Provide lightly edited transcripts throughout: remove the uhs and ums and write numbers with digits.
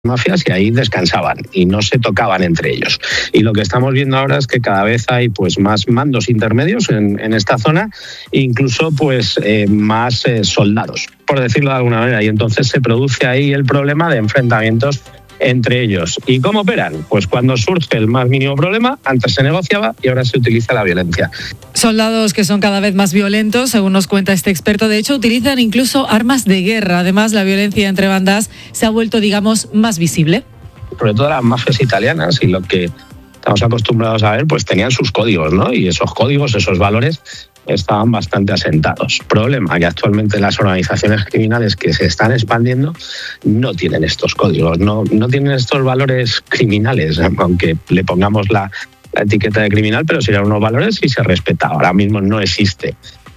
mafias y ahí descansaban y no se tocaban entre ellos. Y lo que estamos viendo ahora es que cada vez hay pues más mandos intermedios en esta zona e incluso pues más soldados, por decirlo de alguna manera, y entonces se produce ahí el problema de enfrentamientos entre ellos. ¿Y cómo operan? Pues cuando surge el más mínimo problema, antes se negociaba y ahora se utiliza la violencia. Soldados que son cada vez más violentos, según nos cuenta este experto. De hecho, utilizan incluso armas de guerra. Además, la violencia entre bandas se ha vuelto, digamos, más visible. Sobre todo las mafias italianas y lo que estamos acostumbrados a ver, pues tenían sus códigos, ¿no? Y esos códigos, esos valores estaban bastante asentados. Problema que actualmente las organizaciones criminales que se están expandiendo no tienen estos códigos, no tienen estos valores criminales, aunque le pongamos la etiqueta de criminal, pero serían unos valores y se respeta. Ahora mismo no existe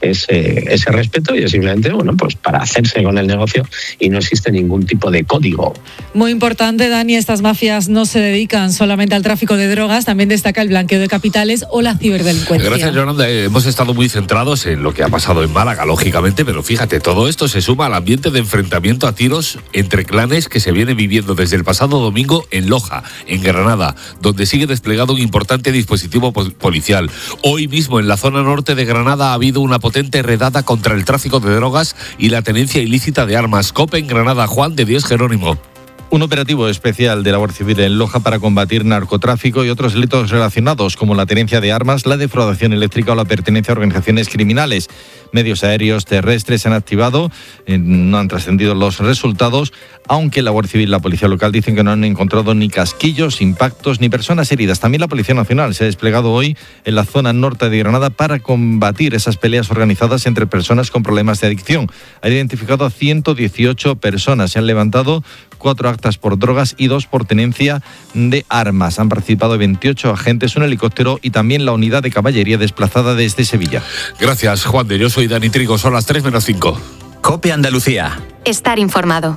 ese respeto y es simplemente pues para hacerse con el negocio y no existe ningún tipo de código. Muy importante, Dani, estas mafias no se dedican solamente al tráfico de drogas, también destaca el blanqueo de capitales o la ciberdelincuencia. Gracias, Yolanda. Hemos estado muy centrados en lo que ha pasado en Málaga, lógicamente, pero fíjate, todo esto se suma al ambiente de enfrentamiento a tiros entre clanes que se viene viviendo desde el pasado domingo en Loja, en Granada, donde sigue desplegado un importante dispositivo policial. Hoy mismo en la zona norte de Granada ha habido una potente redada contra el tráfico de drogas y la tenencia ilícita de armas. COPE en Granada, Juan de Dios Jerónimo. Un operativo especial de la Guardia Civil en Loja para combatir narcotráfico y otros delitos relacionados como la tenencia de armas, la defraudación eléctrica o la pertenencia a organizaciones criminales. Medios aéreos, terrestres se han activado, no han trascendido los resultados, aunque la Guardia Civil y la Policía Local dicen que no han encontrado ni casquillos, impactos ni personas heridas. También la Policía Nacional se ha desplegado hoy en la zona norte de Granada para combatir esas peleas organizadas entre personas con problemas de adicción. Ha identificado a 118 personas, se han levantado 4 actas por drogas y 2 por tenencia de armas. Han participado 28 agentes, un helicóptero y también la unidad de caballería desplazada desde Sevilla. Gracias, Juan de. Yo soy Dani Trigo, son las 3:05. COPE Andalucía. Estar informado.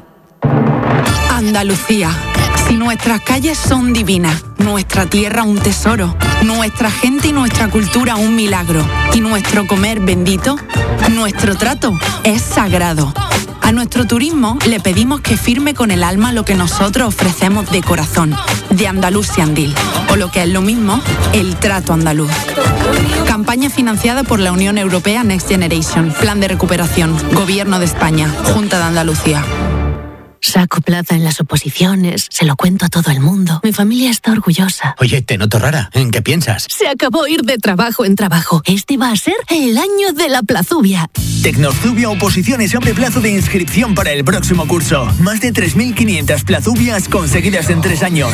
Andalucía. Si nuestras calles son divinas, nuestra tierra un tesoro, nuestra gente y nuestra cultura un milagro, y nuestro comer bendito, nuestro trato es sagrado. A nuestro turismo le pedimos que firme con el alma lo que nosotros ofrecemos de corazón, de Andalusiandil, o lo que es lo mismo, el trato andaluz. Campaña financiada por la Unión Europea Next Generation, Plan de Recuperación, Gobierno de España, Junta de Andalucía. Saco plaza en las oposiciones, se lo cuento a todo el mundo. Mi familia está orgullosa. Oye, te noto rara. ¿En qué piensas? Se acabó ir de trabajo en trabajo. Este va a ser el año de la Plazubia. Tecnozubia Oposiciones abre plazo de inscripción para el próximo curso. Más de 3.500 plazubias conseguidas en 3 años.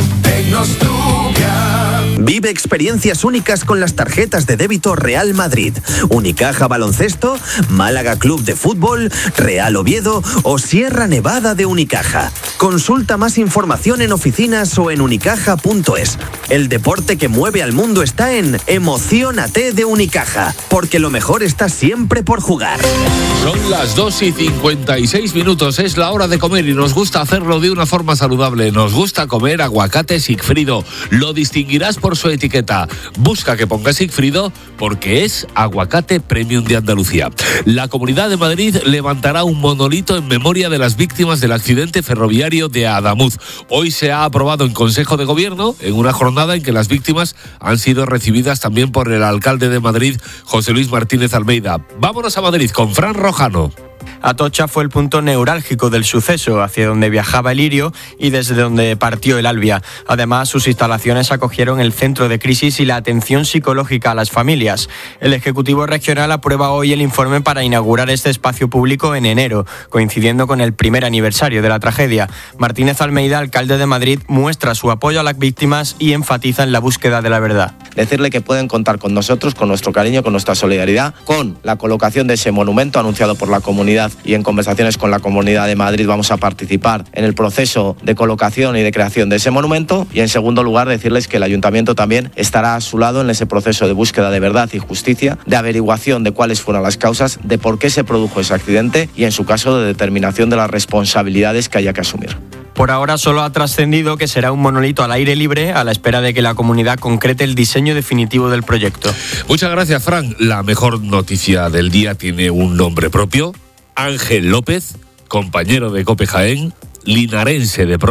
Vive experiencias únicas con las tarjetas de débito Real Madrid, Unicaja Baloncesto, Málaga Club de Fútbol, Real Oviedo o Sierra Nevada de Unicaja. Consulta más información en oficinas o en unicaja.es. El deporte que mueve al mundo está en Emociónate de Unicaja, porque lo mejor está siempre por jugar. Son las 2:56, es la hora de comer y nos gusta hacerlo de una forma saludable. Nos gusta comer aguacate Sigfrido. Lo distinguirás por su etiqueta. Busca que ponga Sigfrido porque es aguacate premium de Andalucía. La Comunidad de Madrid levantará un monolito en memoria de las víctimas del accidente ferroviario de Adamuz. Hoy se ha aprobado en Consejo de Gobierno en una jornada en que las víctimas han sido recibidas también por el alcalde de Madrid, José Luis Martínez Almeida. Vámonos a Madrid con Fran Rojano. Atocha fue el punto neurálgico del suceso, hacia donde viajaba el Lirio y desde donde partió el Albia. Además, sus instalaciones acogieron el centro de crisis y la atención psicológica a las familias. El Ejecutivo Regional aprueba hoy el informe para inaugurar este espacio público en enero, coincidiendo con el primer aniversario de la tragedia. Martínez Almeida, alcalde de Madrid, muestra su apoyo a las víctimas y enfatiza en la búsqueda de la verdad. Decirle que pueden contar con nosotros, con nuestro cariño, con nuestra solidaridad, con la colocación de ese monumento anunciado por la comunidad, y en conversaciones con la Comunidad de Madrid vamos a participar en el proceso de colocación y de creación de ese monumento. Y en segundo lugar, decirles que el Ayuntamiento también estará a su lado en ese proceso de búsqueda de verdad y justicia, de averiguación de cuáles fueron las causas, de por qué se produjo ese accidente y, en su caso, de determinación de las responsabilidades que haya que asumir. Por ahora solo ha trascendido que será un monolito al aire libre a la espera de que la comunidad concrete el diseño definitivo del proyecto. Muchas gracias, Fran. La mejor noticia del día tiene un nombre propio. Ángel López, compañero de COPE Jaén, linarense de pro,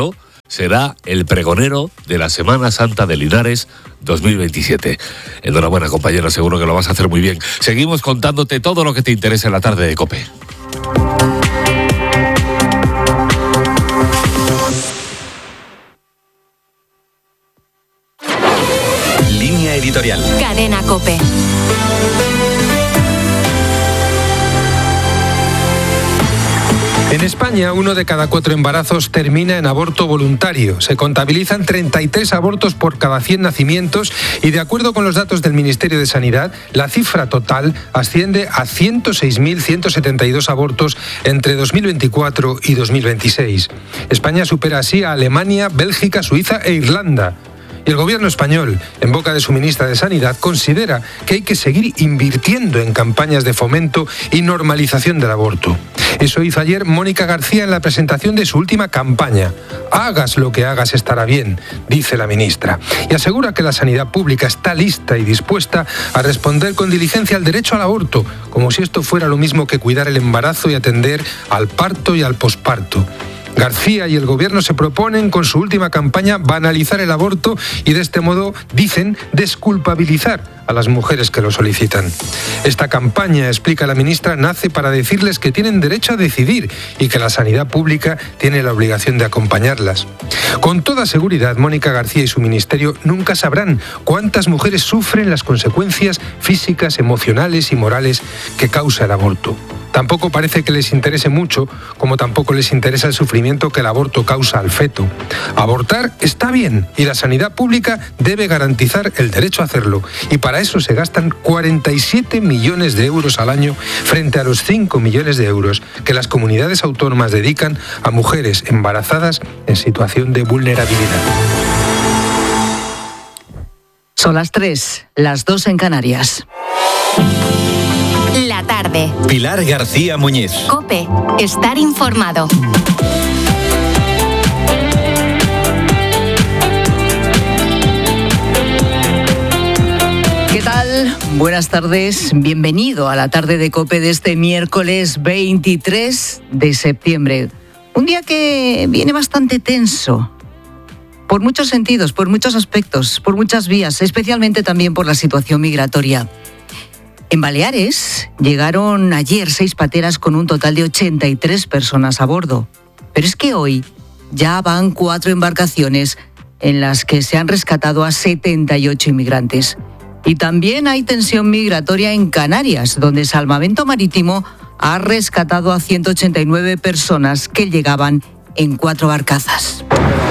será el pregonero de la Semana Santa de Linares 2027. Enhorabuena, compañero, seguro que lo vas a hacer muy bien. Seguimos contándote todo lo que te interesa en la tarde de COPE. Línea editorial. Cadena COPE. En España, 1 de cada 4 embarazos termina en aborto voluntario. Se contabilizan 33 abortos por cada 100 nacimientos y, de acuerdo con los datos del Ministerio de Sanidad, la cifra total asciende a 106.172 abortos entre 2024 y 2026. España supera así a Alemania, Bélgica, Suiza e Irlanda. Y el gobierno español, en boca de su ministra de Sanidad, considera que hay que seguir invirtiendo en campañas de fomento y normalización del aborto. Eso hizo ayer Mónica García en la presentación de su última campaña. Hagas lo que hagas estará bien, dice la ministra. Y asegura que la sanidad pública está lista y dispuesta a responder con diligencia al derecho al aborto, como si esto fuera lo mismo que cuidar el embarazo y atender al parto y al posparto. García y el gobierno se proponen con su última campaña banalizar el aborto y de este modo, dicen, desculpabilizar a las mujeres que lo solicitan. Esta campaña, explica la ministra, nace para decirles que tienen derecho a decidir y que la sanidad pública tiene la obligación de acompañarlas. Con toda seguridad, Mónica García y su ministerio nunca sabrán cuántas mujeres sufren las consecuencias físicas, emocionales y morales que causa el aborto. Tampoco parece que les interese mucho, como tampoco les interesa el sufrimiento que el aborto causa al feto. Abortar está bien y la sanidad pública debe garantizar el derecho a hacerlo. Y para eso se gastan 47 millones de euros al año frente a los 5 millones de euros que las comunidades autónomas dedican a mujeres embarazadas en situación de vulnerabilidad. Son las 3, las 2 en Canarias. La tarde. Pilar García Muñiz. COPE. Estar informado. ¿Qué tal? Buenas tardes. Bienvenido a la tarde de COPE de este miércoles 23 de septiembre. Un día que viene bastante tenso. Por muchos sentidos, por muchos aspectos, por muchas vías, especialmente también por la situación migratoria. En Baleares llegaron ayer 6 pateras con un total de 83 personas a bordo. Pero es que hoy ya van 4 embarcaciones en las que se han rescatado a 78 inmigrantes. Y también hay tensión migratoria en Canarias, donde Salvamento Marítimo ha rescatado a 189 personas que llegaban en 4 barcazas.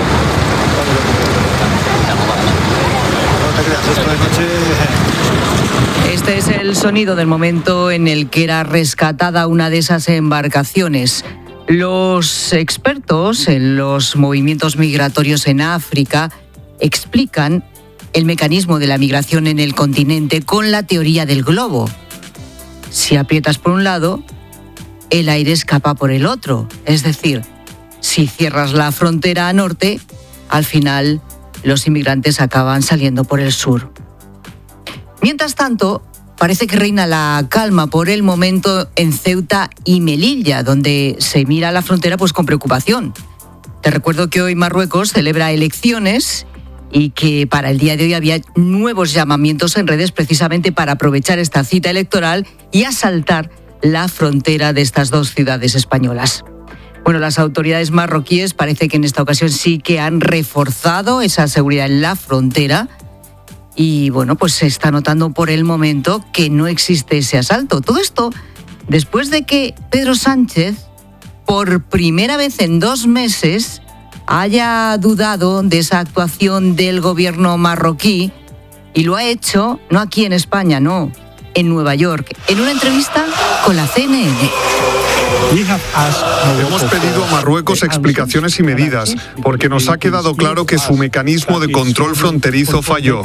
Este es el sonido del momento en el que era rescatada una de esas embarcaciones. Los expertos en los movimientos migratorios en África explican el mecanismo de la migración en el continente con la teoría del globo. Si aprietas por un lado, el aire escapa por el otro. Es decir, si cierras la frontera a norte, al final los inmigrantes acaban saliendo por el sur. Mientras tanto, parece que reina la calma por el momento en Ceuta y Melilla, donde se mira la frontera pues con preocupación. Te recuerdo que hoy Marruecos celebra elecciones y que para el día de hoy había nuevos llamamientos en redes precisamente para aprovechar esta cita electoral y asaltar la frontera de estas 2 ciudades españolas. Bueno, las autoridades marroquíes parece que en esta ocasión sí que han reforzado esa seguridad en la frontera. Y bueno, pues se está notando por el momento que no existe ese asalto. Todo esto después de que Pedro Sánchez, por primera vez en 2 meses, haya dudado de esa actuación del gobierno marroquí y lo ha hecho, no aquí en España, no, en Nueva York, en una entrevista con la CNN. Hemos pedido a Marruecos explicaciones y medidas, porque nos ha quedado claro que su mecanismo de control fronterizo falló.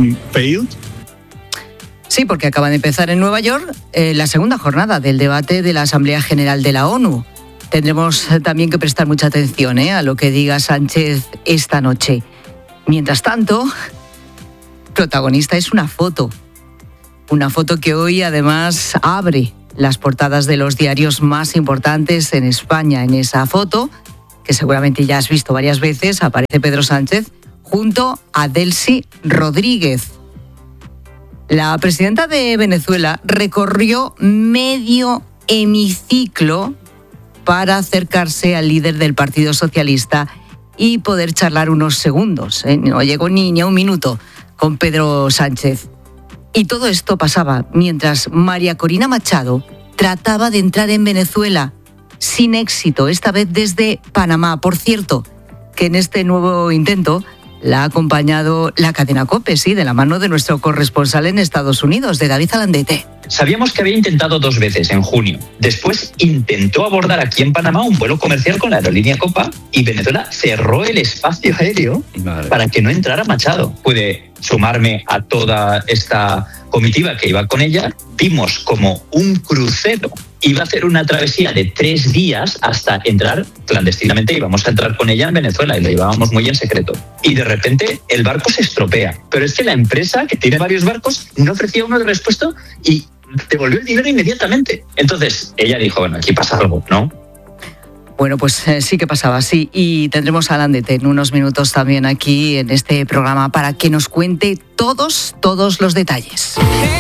Sí, porque acaba de empezar en Nueva York la segunda jornada del debate de la Asamblea General de la ONU. Tendremos también que prestar mucha atención a lo que diga Sánchez esta noche. Mientras tanto, protagonista es una foto. Una foto que hoy además abre las portadas de los diarios más importantes en España. En esa foto que seguramente ya has visto varias veces, aparece Pedro Sánchez junto a Delcy Rodríguez. La presidenta de Venezuela recorrió medio hemiciclo para acercarse al líder del Partido Socialista y poder charlar unos segundos. No llegó ni a un minuto con Pedro Sánchez. Y todo esto pasaba mientras María Corina Machado trataba de entrar en Venezuela sin éxito, esta vez desde Panamá. Por cierto, que en este nuevo intento la ha acompañado la cadena COPE, sí, de la mano de nuestro corresponsal en Estados Unidos, de David Alandete. Sabíamos que había intentado 2 veces en junio. Después intentó abordar aquí en Panamá un vuelo comercial con la aerolínea Copa y Venezuela cerró el espacio aéreo para que no entrara Machado. Pude sumarme a toda esta comitiva que iba con ella. Vimos como un crucero iba a hacer una travesía de 3 días hasta entrar clandestinamente. Íbamos a entrar con ella en Venezuela y lo llevábamos muy en secreto. Y de repente el barco se estropea. Pero es que la empresa, que tiene varios barcos, no ofrecía uno de repuesto y devolvió el dinero inmediatamente. Entonces ella dijo, bueno, aquí pasa algo, ¿no? Bueno, pues sí que pasaba, sí. Y tendremos a Alandete en unos minutos también aquí en este programa para que nos cuente todos los detalles.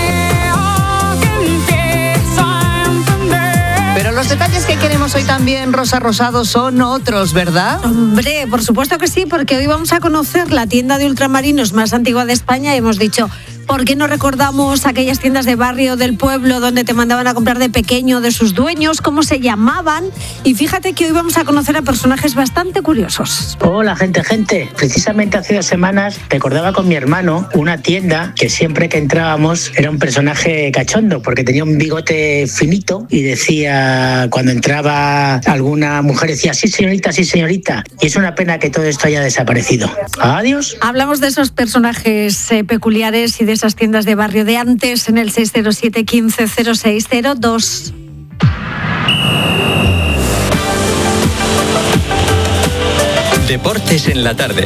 Pero los detalles que queremos hoy también, Rosa Rosado, son otros, ¿verdad? Hombre, por supuesto que sí, porque hoy vamos a conocer la tienda de ultramarinos más antigua de España y hemos dicho, ¿por qué no recordamos aquellas tiendas de barrio del pueblo donde te mandaban a comprar de pequeño de sus dueños, cómo se llamaban? Y fíjate que hoy vamos a conocer a personajes bastante curiosos. Hola, gente. Precisamente hace 2 semanas recordaba con mi hermano una tienda que siempre que entrábamos era un personaje cachondo porque tenía un bigote finito y decía, cuando entraba alguna mujer decía, sí señorita. Y es una pena que todo esto haya desaparecido. Adiós. Hablamos de esos personajes peculiares y de esas tiendas de barrio de antes en el 607 15 0602. Deportes en la tarde.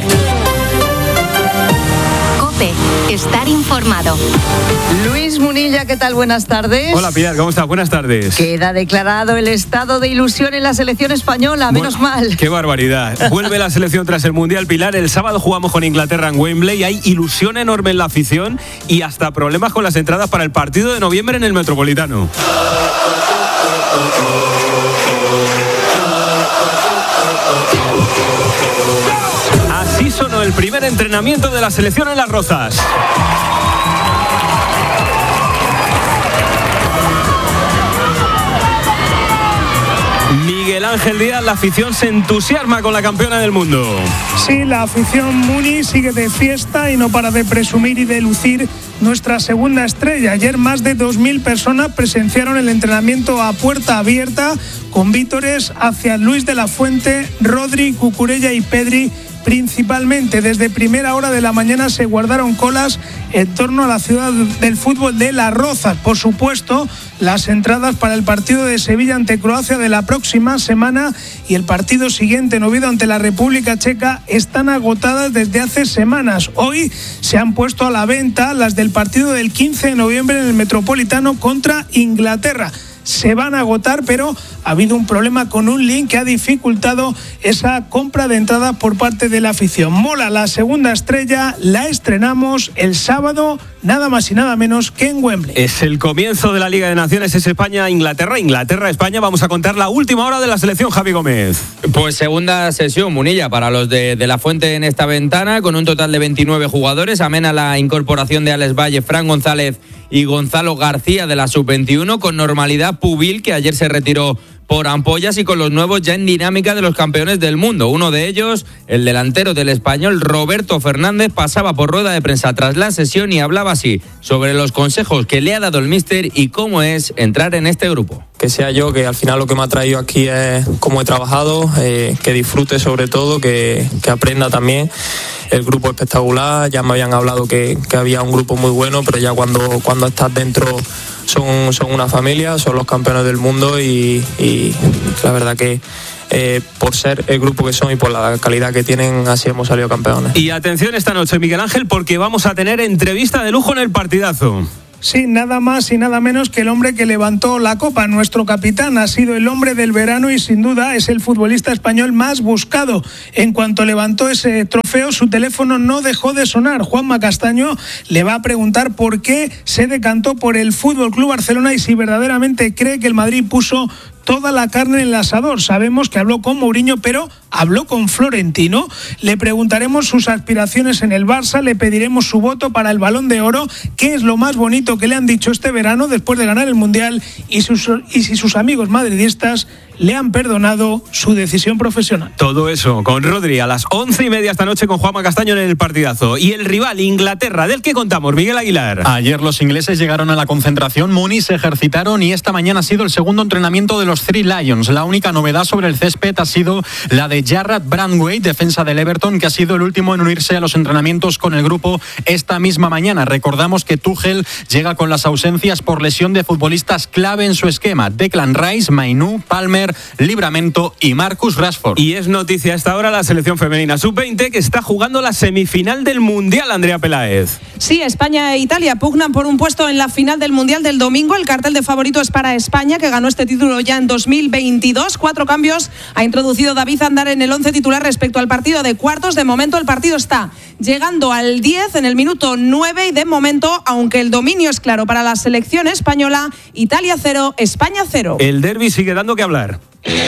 COPE, estar informado. Luis Munilla, ¿qué tal? Buenas tardes. Hola Pilar, ¿cómo estás? Buenas tardes. Queda declarado el estado de ilusión en la selección española, menos mal. Qué barbaridad. Vuelve la selección tras el Mundial, Pilar. El sábado jugamos con Inglaterra en Wembley. Hay ilusión enorme en la afición y hasta problemas con las entradas para el partido de noviembre en el Metropolitano. Así sonó el primer entrenamiento de la selección en Las Rozas. Miguel Ángel Díaz, la afición se entusiasma con la campeona del mundo. Sí, la afición Muni sigue de fiesta y no para de presumir y de lucir nuestra segunda estrella. Ayer más de 2.000 personas presenciaron el entrenamiento a puerta abierta con vítores hacia Luis de la Fuente, Rodri, Cucurella y Pedri. Principalmente desde primera hora de la mañana se guardaron colas en torno a la ciudad del fútbol de Las Rozas. Por supuesto, las entradas para el partido de Sevilla ante Croacia de la próxima semana y el partido siguiente en Oviedo ante la República Checa están agotadas desde hace semanas. Hoy se han puesto a la venta las del partido del 15 de noviembre en el Metropolitano contra Inglaterra. Se van a agotar, pero ha habido un problema con un link que ha dificultado esa compra de entrada por parte de la afición. Mola, la segunda estrella, la estrenamos el sábado, nada más y nada menos que en Wembley. Es el comienzo de la Liga de Naciones, es España-Inglaterra, Inglaterra-España. Vamos a contar la última hora de la selección, Javi Gómez. Pues segunda sesión, Munilla, para los de la Fuente en esta ventana, con un total de 29 jugadores. Amena la incorporación de Alex Valle, Fran González y Gonzalo García de la Sub-21, con normalidad Pubil, que ayer se retiró por ampollas, y con los nuevos ya en dinámica de los campeones del mundo. Uno de ellos, el delantero del Español, Roberto Fernández, pasaba por rueda de prensa tras la sesión y hablaba así sobre los consejos que le ha dado el míster y cómo es entrar en este grupo. Que sea yo, que al final lo que me ha traído aquí es cómo he trabajado, que disfrute sobre todo, que aprenda también. El grupo espectacular, ya me habían hablado que había un grupo muy bueno, pero ya cuando estás dentro son una familia, son los campeones del mundo y la verdad que por ser el grupo que son y por la calidad que tienen, así hemos salido campeones. Y atención esta noche, Miguel Ángel, porque vamos a tener entrevista de lujo en el partidazo. Sí, nada más y nada menos que el hombre que levantó la copa. Nuestro capitán ha sido el hombre del verano y sin duda es el futbolista español más buscado. En cuanto levantó ese trofeo, su teléfono no dejó de sonar. Juanma Castaño le va a preguntar por qué se decantó por el FC Barcelona y si verdaderamente cree que el Madrid puso toda la carne en el asador. Sabemos que habló con Mourinho, pero habló con Florentino. Le preguntaremos sus aspiraciones en el Barça, le pediremos su voto para el Balón de Oro, qué es lo más bonito que le han dicho este verano después de ganar el Mundial y si sus amigos madridistas le han perdonado su decisión profesional. Todo eso con Rodri a las 11:30 esta noche con Juanma Castaño en el partidazo. Y el rival Inglaterra, del que contamos, Miguel Aguilar. Ayer los ingleses llegaron a la concentración, Muni, se ejercitaron y esta mañana ha sido el segundo entrenamiento de los Three Lions. La única novedad sobre el césped ha sido la de Jarrad Branthwaite, defensa del Everton, que ha sido el último en unirse a los entrenamientos con el grupo esta misma mañana. Recordamos que Tuchel llega con las ausencias por lesión de futbolistas clave en su esquema: Declan Rice, Mainoo, Palmer, Livramento y Marcus Rashford. Y es noticia a esta hora la selección femenina sub-20 que está jugando la semifinal del Mundial, Andrea Peláez. Sí, España e Italia pugnan por un puesto en la final del Mundial del domingo. El cartel de favorito es para España, que ganó este título ya en 2022. 4 cambios ha introducido David Andar en el 11 titular respecto al partido de cuartos. De momento el partido está llegando al 10 en el minuto 9 y de momento, aunque el dominio es claro para la selección española, Italia 0, España 0. El derbi sigue dando que hablar.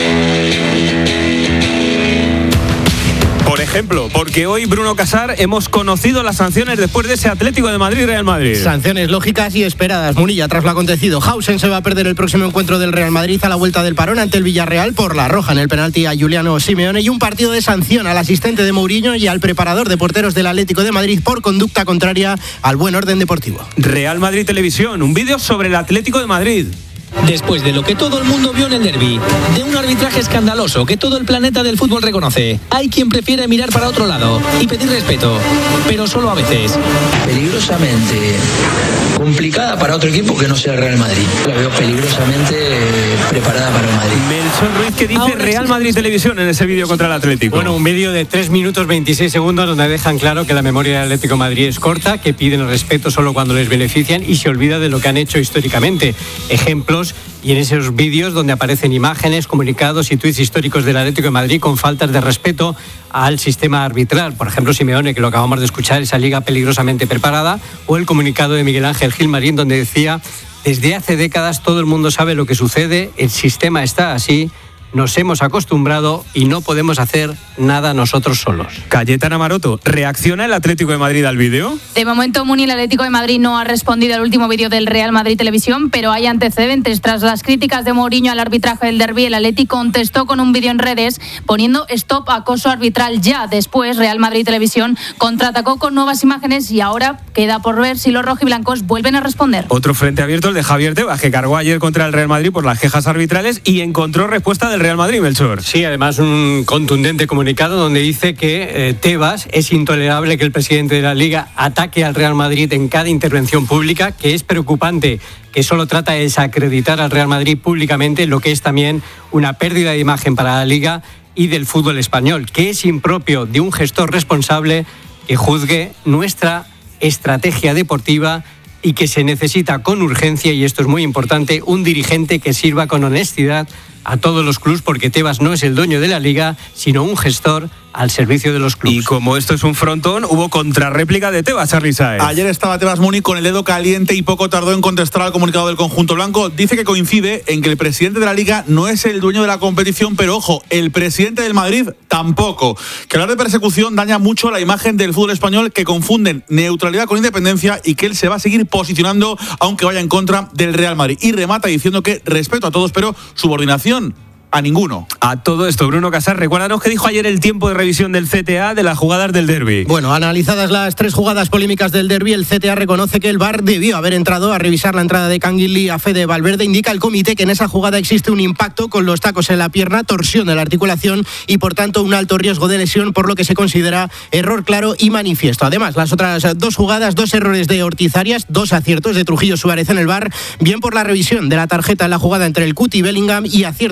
Por ejemplo, porque hoy, Bruno Casar, hemos conocido las sanciones después de ese Atlético de Madrid-Real Madrid. Sanciones lógicas y esperadas, Munilla, tras lo acontecido. Hausen se va a perder el próximo encuentro del Real Madrid a la vuelta del parón ante el Villarreal por la roja en el penalti a Giuliano Simeone y un partido de sanción al asistente de Mourinho y al preparador de porteros del Atlético de Madrid por conducta contraria al buen orden deportivo. Real Madrid Televisión, un vídeo sobre el Atlético de Madrid. Después de lo que todo el mundo vio en el derbi, de un arbitraje escandaloso que todo el planeta del fútbol reconoce, hay quien prefiere mirar para otro lado y pedir respeto, pero solo a veces. Peligrosamente complicada para otro equipo que no sea el Real Madrid. La veo peligrosamente preparada para el Madrid. Melchor Ruiz, que dice Real Madrid Televisión en ese vídeo contra el Atlético. Bueno, un vídeo de 3 minutos 26 segundos donde dejan claro que la memoria del Atlético de Madrid es corta, que piden el respeto solo cuando les benefician y se olvida de lo que han hecho históricamente. Ejemplos, y en esos vídeos donde aparecen imágenes, comunicados y tuits históricos del Atlético de Madrid con faltas de respeto al sistema arbitral. Por ejemplo, Simeone, que lo acabamos de escuchar, esa liga peligrosamente preparada, o el comunicado de Miguel Ángel Gilmarín donde decía: desde hace décadas todo el mundo sabe lo que sucede, el sistema está así, nos hemos acostumbrado y no podemos hacer nada nosotros solos. Cayetana Maroto, ¿reacciona el Atlético de Madrid al vídeo? De momento, Muni, el Atlético de Madrid no ha respondido al último vídeo del Real Madrid Televisión, pero hay antecedentes. Tras las críticas de Mourinho al arbitraje del derbi, el Atlético contestó con un vídeo en redes poniendo stop acoso arbitral ya. Después, Real Madrid Televisión contraatacó con nuevas imágenes y ahora queda por ver si los rojiblancos vuelven a responder. Otro frente abierto, el de Javier Tebas, que cargó ayer contra el Real Madrid por las quejas arbitrales y encontró respuesta del Real Madrid, Melchor. Sí, además un contundente comunicado donde dice que Tebas es intolerable que el presidente de la Liga ataque al Real Madrid en cada intervención pública, que es preocupante que solo trata de desacreditar al Real Madrid públicamente, lo que es también una pérdida de imagen para la Liga y del fútbol español, que es impropio de un gestor responsable que juzgue nuestra estrategia deportiva y que se necesita con urgencia, y esto es muy importante, un dirigente que sirva con honestidad a todos los clubes, porque Tebas no es el dueño de la Liga, sino un gestor al servicio de los clubes. Y como esto es un frontón, hubo contrarréplica de Tebas, Charly Sáez. Ayer estaba Tebas Muni con el dedo caliente y poco tardó en contestar al comunicado del conjunto blanco. Dice que coincide en que el presidente de la Liga no es el dueño de la competición, pero ojo, el presidente del Madrid tampoco. Que hablar de persecución daña mucho la imagen del fútbol español, que confunden neutralidad con independencia, y que él se va a seguir posicionando aunque vaya en contra del Real Madrid. Y remata diciendo que respeto a todos, pero subordinación a ninguno. A todo esto, Bruno Casar, recuérdanos qué dijo ayer el tiempo de revisión del CTA de las jugadas del derbi. Bueno, analizadas las 3 jugadas polémicas del derbi, el CTA reconoce que el VAR debió haber entrado a revisar la entrada de Canguilí a Fede Valverde. Indica el comité que en esa jugada existe un impacto con los tacos en la pierna, torsión de la articulación y por tanto un alto riesgo de lesión, por lo que se considera error claro y manifiesto. Además, las otras 2 jugadas, 2 errores de Ortiz Arias, 2 aciertos de Trujillo Suárez en el VAR, bien por la revisión de la tarjeta en la jugada entre el Cuti y Bellingham y acierto en la expulsión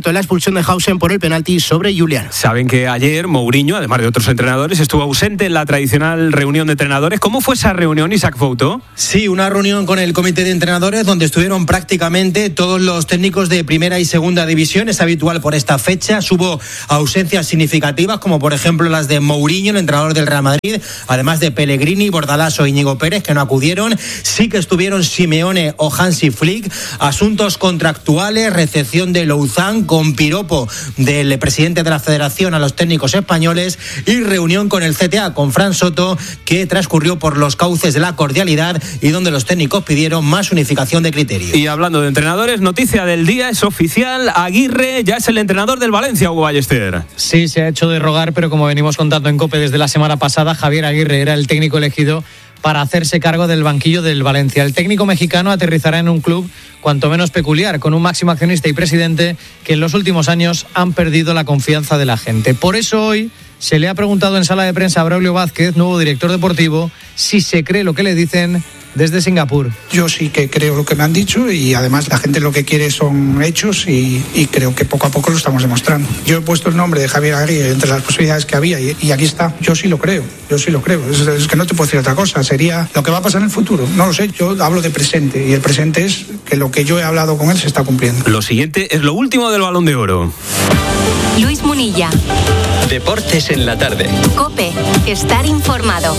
expulsión de Hausen por el penalti sobre Julián. Saben que ayer Mourinho, además de otros entrenadores, estuvo ausente en la tradicional reunión de entrenadores. ¿Cómo fue esa reunión, Isaac Fouto? Sí, una reunión con el comité de entrenadores donde estuvieron prácticamente todos los técnicos de primera y segunda división. Es habitual por esta fecha. Hubo ausencias significativas, como por ejemplo las de Mourinho, el entrenador del Real Madrid, además de Pellegrini, Bordalás o Íñigo Pérez, que no acudieron. Sí que estuvieron Simeone o Hansi Flick. Asuntos contractuales, recepción de Louzán con piropo del presidente de la Federación a los técnicos españoles y reunión con el CTA, con Fran Soto, que transcurrió por los cauces de la cordialidad y donde los técnicos pidieron más unificación de criterios. Y hablando de entrenadores, noticia del día, es oficial, Aguirre ya es el entrenador del Valencia, Hugo Ballester. Sí, se ha hecho de rogar, pero como venimos contando en COPE desde la semana pasada, Javier Aguirre era el técnico elegido para hacerse cargo del banquillo del Valencia. El técnico mexicano aterrizará en un club cuanto menos peculiar, con un máximo accionista y presidente que en los últimos años han perdido la confianza de la gente. Por eso hoy se le ha preguntado en sala de prensa a Braulio Vázquez, nuevo director deportivo, si se cree lo que le dicen desde Singapur. Yo sí que creo lo que me han dicho y además la gente lo que quiere son hechos y creo que poco a poco lo estamos demostrando. Yo he puesto el nombre de Javier Aguirre entre las posibilidades que había y aquí está. Yo sí lo creo. Es que no te puedo decir otra cosa. Sería lo que va a pasar en el futuro. No lo sé, yo hablo de presente y el presente es que lo que yo he hablado con él se está cumpliendo. Lo siguiente es lo último del Balón de Oro. Luis Munilla. Deportes en la tarde. COPE. Estar informado.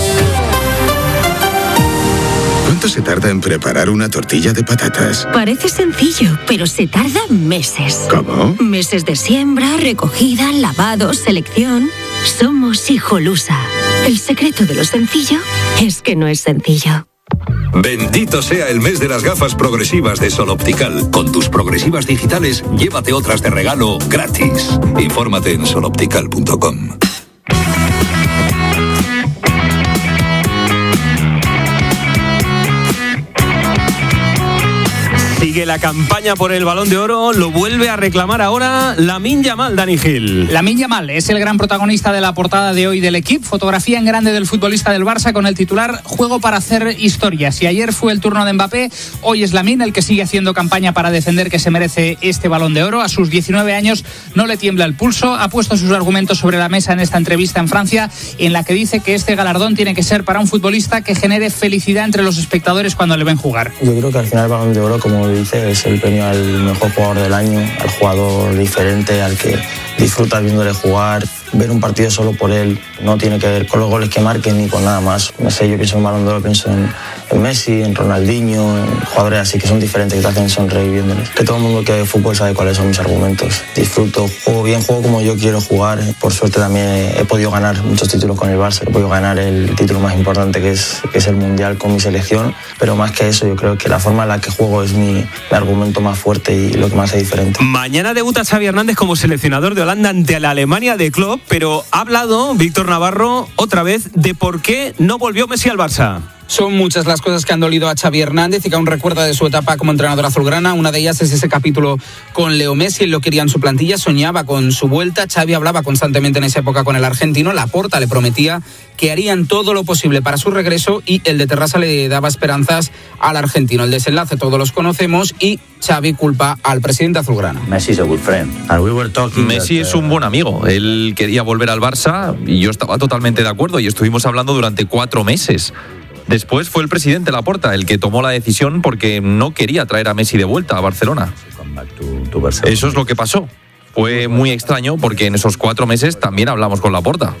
¿Cuánto se tarda en preparar una tortilla de patatas? Parece sencillo, pero se tarda meses. ¿Cómo? Meses de siembra, recogida, lavado, selección. Somos Hijolusa. El secreto de lo sencillo es que no es sencillo. Bendito sea el mes de las gafas progresivas de Sol Optical. Con tus progresivas digitales, llévate otras de regalo gratis. Infórmate en soloptical.com. Sigue la campaña por el Balón de Oro, lo vuelve a reclamar ahora Lamine Yamal, Dani Gil. Lamine Yamal es el gran protagonista de la portada de hoy del Equipo, fotografía en grande del futbolista del Barça con el titular "Juego para hacer historia". Si ayer fue el turno de Mbappé, hoy es Lamine el que sigue haciendo campaña para defender que se merece este Balón de Oro. A sus 19 años no le tiembla el pulso, ha puesto sus argumentos sobre la mesa en esta entrevista en Francia, en la que dice que este galardón tiene que ser para un futbolista que genere felicidad entre los espectadores cuando le ven jugar. Yo creo que al final el Balón de Oro, como dice, es el premio al mejor jugador del año, al jugador diferente, al que disfrutas viéndole jugar. Ver un partido solo por él no tiene que ver con los goles que marquen ni con nada más. No sé, yo pienso en Balón de Oro, pienso en Messi, en Ronaldinho, en jugadores así que son diferentes, que te hacen sonreír viéndoles. Que todo el mundo que ve fútbol sabe cuáles son mis argumentos. Disfruto, juego bien, juego como yo quiero jugar. Por suerte también he podido ganar muchos títulos con el Barça. He podido ganar el título más importante que es el Mundial con mi selección. Pero más que eso, yo creo que la forma en la que juego es mi argumento más fuerte y lo que más hace diferente. Mañana debuta Xavi Hernández como seleccionador de Holanda ante la Alemania de Klopp, pero ha hablado Víctor Navarro otra vez de por qué no volvió Messi al Barça. Son muchas las cosas que han dolido a Xavi Hernández y que aún recuerda de su etapa como entrenador azulgrana. Una de ellas es ese capítulo con Leo Messi. Él lo quería en su plantilla, soñaba con su vuelta. Xavi hablaba constantemente en esa época con el argentino. Laporta le prometía que harían todo lo posible para su regreso y el de Terrassa le daba esperanzas al argentino. El desenlace todos los conocemos y Xavi culpa al presidente azulgrana. Messi es un buen amigo. Él quería volver al Barça y yo estaba totalmente de acuerdo y estuvimos hablando durante 4 meses. Después fue el presidente Laporta el que tomó la decisión porque no quería traer a Messi de vuelta a Barcelona. Eso es lo que pasó. Fue muy extraño porque en esos 4 meses también hablamos con Laporta.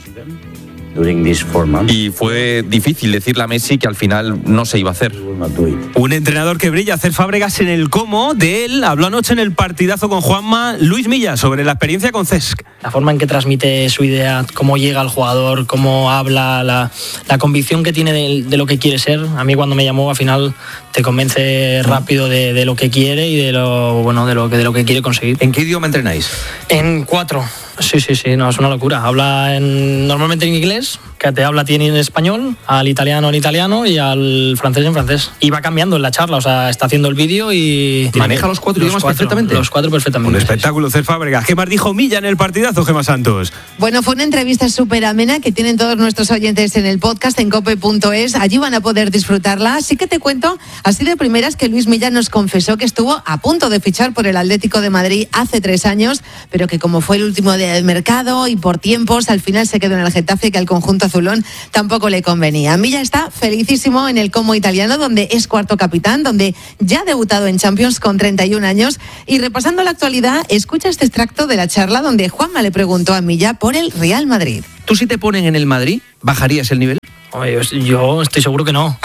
Y fue difícil decirle a Messi que al final no se iba a hacer. Un entrenador que brilla, Cesc Fábregas, en el cómo de él habló anoche en el partidazo con Juanma Luis Milla sobre la experiencia con Cesc. La forma en que transmite su idea, cómo llega al jugador, cómo habla, la convicción que tiene de lo que quiere ser. A mí cuando me llamó al final te convence rápido de lo que quiere y de lo que quiere conseguir. ¿En qué idioma entrenáis? En 4. Sí, no, es una locura. Habla normalmente en inglés, que te habla tiene en español, al italiano en italiano y al francés en francés. Y va cambiando en la charla, o sea, está haciendo el vídeo y... ¿Maneja los 4 idiomas perfectamente? Los 4 perfectamente. Un espectáculo, Cés Fábregas. ¿Qué más dijo Milla en el partidazo, Gemma Santos? Bueno, fue una entrevista súper amena que tienen todos nuestros oyentes en el podcast en cope.es. Allí van a poder disfrutarla. Así que te cuento, así de primeras, que Luis Milla nos confesó que estuvo a punto de fichar por el Atlético de Madrid hace 3 años, pero que como fue el último día del mercado y por tiempos, al final se quedó en el Getafe y que al conjunto azulón tampoco le convenía. Milla está felicísimo en el Como italiano, donde es cuarto capitán, donde ya ha debutado en Champions con 31 años. Y repasando la actualidad, escucha este extracto de la charla donde Juanma le preguntó a Milla por el Real Madrid. ¿Tú si te ponen en el Madrid, bajarías el nivel? Oye, yo estoy seguro que no.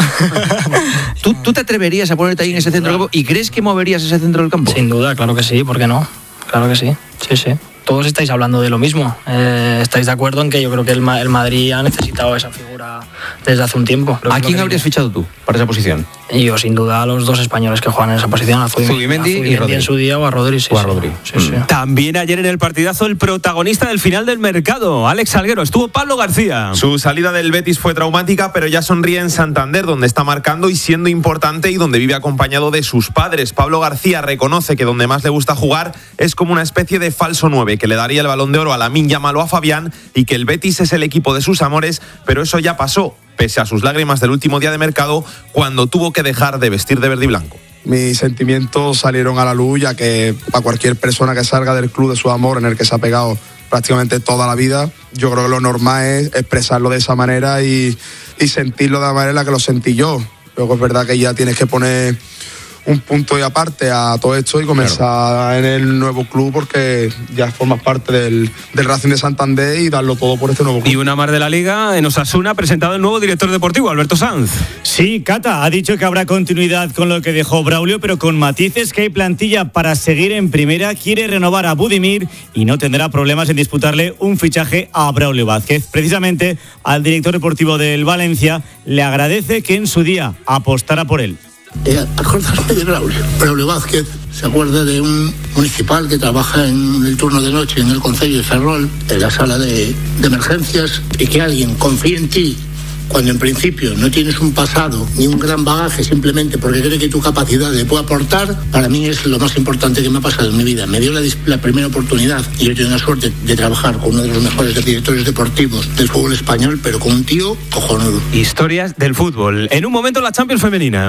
¿Tú te atreverías a ponerte ahí en ese centro del campo y crees que moverías ese centro del campo? Sin duda, claro que sí, ¿por qué no? Claro que sí, sí. Todos estáis hablando de lo mismo. Estáis de acuerdo en que yo creo que el Madrid ha necesitado esa figura desde hace un tiempo. ¿A quién habrías fichado tú para esa posición? Y yo, sin duda, a los 2 españoles que juegan en esa posición, a Zubimendi y Rodri. En su día o a Rodri, sí. Sí. También ayer en el partidazo el protagonista del final del mercado, Alex Salguero, estuvo Pablo García. Su salida del Betis fue traumática, pero ya sonríe en Santander, donde está marcando y siendo importante y donde vive acompañado de sus padres. Pablo García reconoce que donde más le gusta jugar es como una especie de falso 9, que le daría el Balón de Oro a Lamine Yamal o a Fabián, y que el Betis es el equipo de sus amores, pero eso ya pasó, pese a sus lágrimas del último día de mercado, cuando tuvo que dejar de vestir de verde y blanco. Mis sentimientos salieron a la luz, ya que para cualquier persona que salga del club de su amor, en el que se ha pegado prácticamente toda la vida, yo creo que lo normal es expresarlo de esa manera y sentirlo de la manera que lo sentí yo. Luego es verdad que ya tienes que poner un punto y aparte a todo esto y comenzar en el nuevo club, porque ya formas parte del Racing de Santander y darlo todo por este nuevo club. Y una más de la Liga, en Osasuna ha presentado el nuevo director deportivo, Alberto Sanz. Sí, Cata ha dicho que habrá continuidad con lo que dejó Braulio, pero con matices, que hay plantilla para seguir en primera, quiere renovar a Budimir y no tendrá problemas en disputarle un fichaje a Braulio Vázquez. Precisamente al director deportivo del Valencia le agradece que en su día apostara por él. Acordarme de Braulio Vázquez, se acuerda de un municipal que trabaja en el turno de noche en el concello de Ferrol, en la sala de emergencias, y que alguien confíe en ti cuando en principio no tienes un pasado ni un gran bagaje, simplemente porque cree que tu capacidad le puede aportar. Para mí es lo más importante que me ha pasado en mi vida. Me dio la primera oportunidad y yo tengo la suerte de trabajar con uno de los mejores directores deportivos del fútbol español, pero con un tío cojonudo. Historias del fútbol. En un momento la Champions femenina.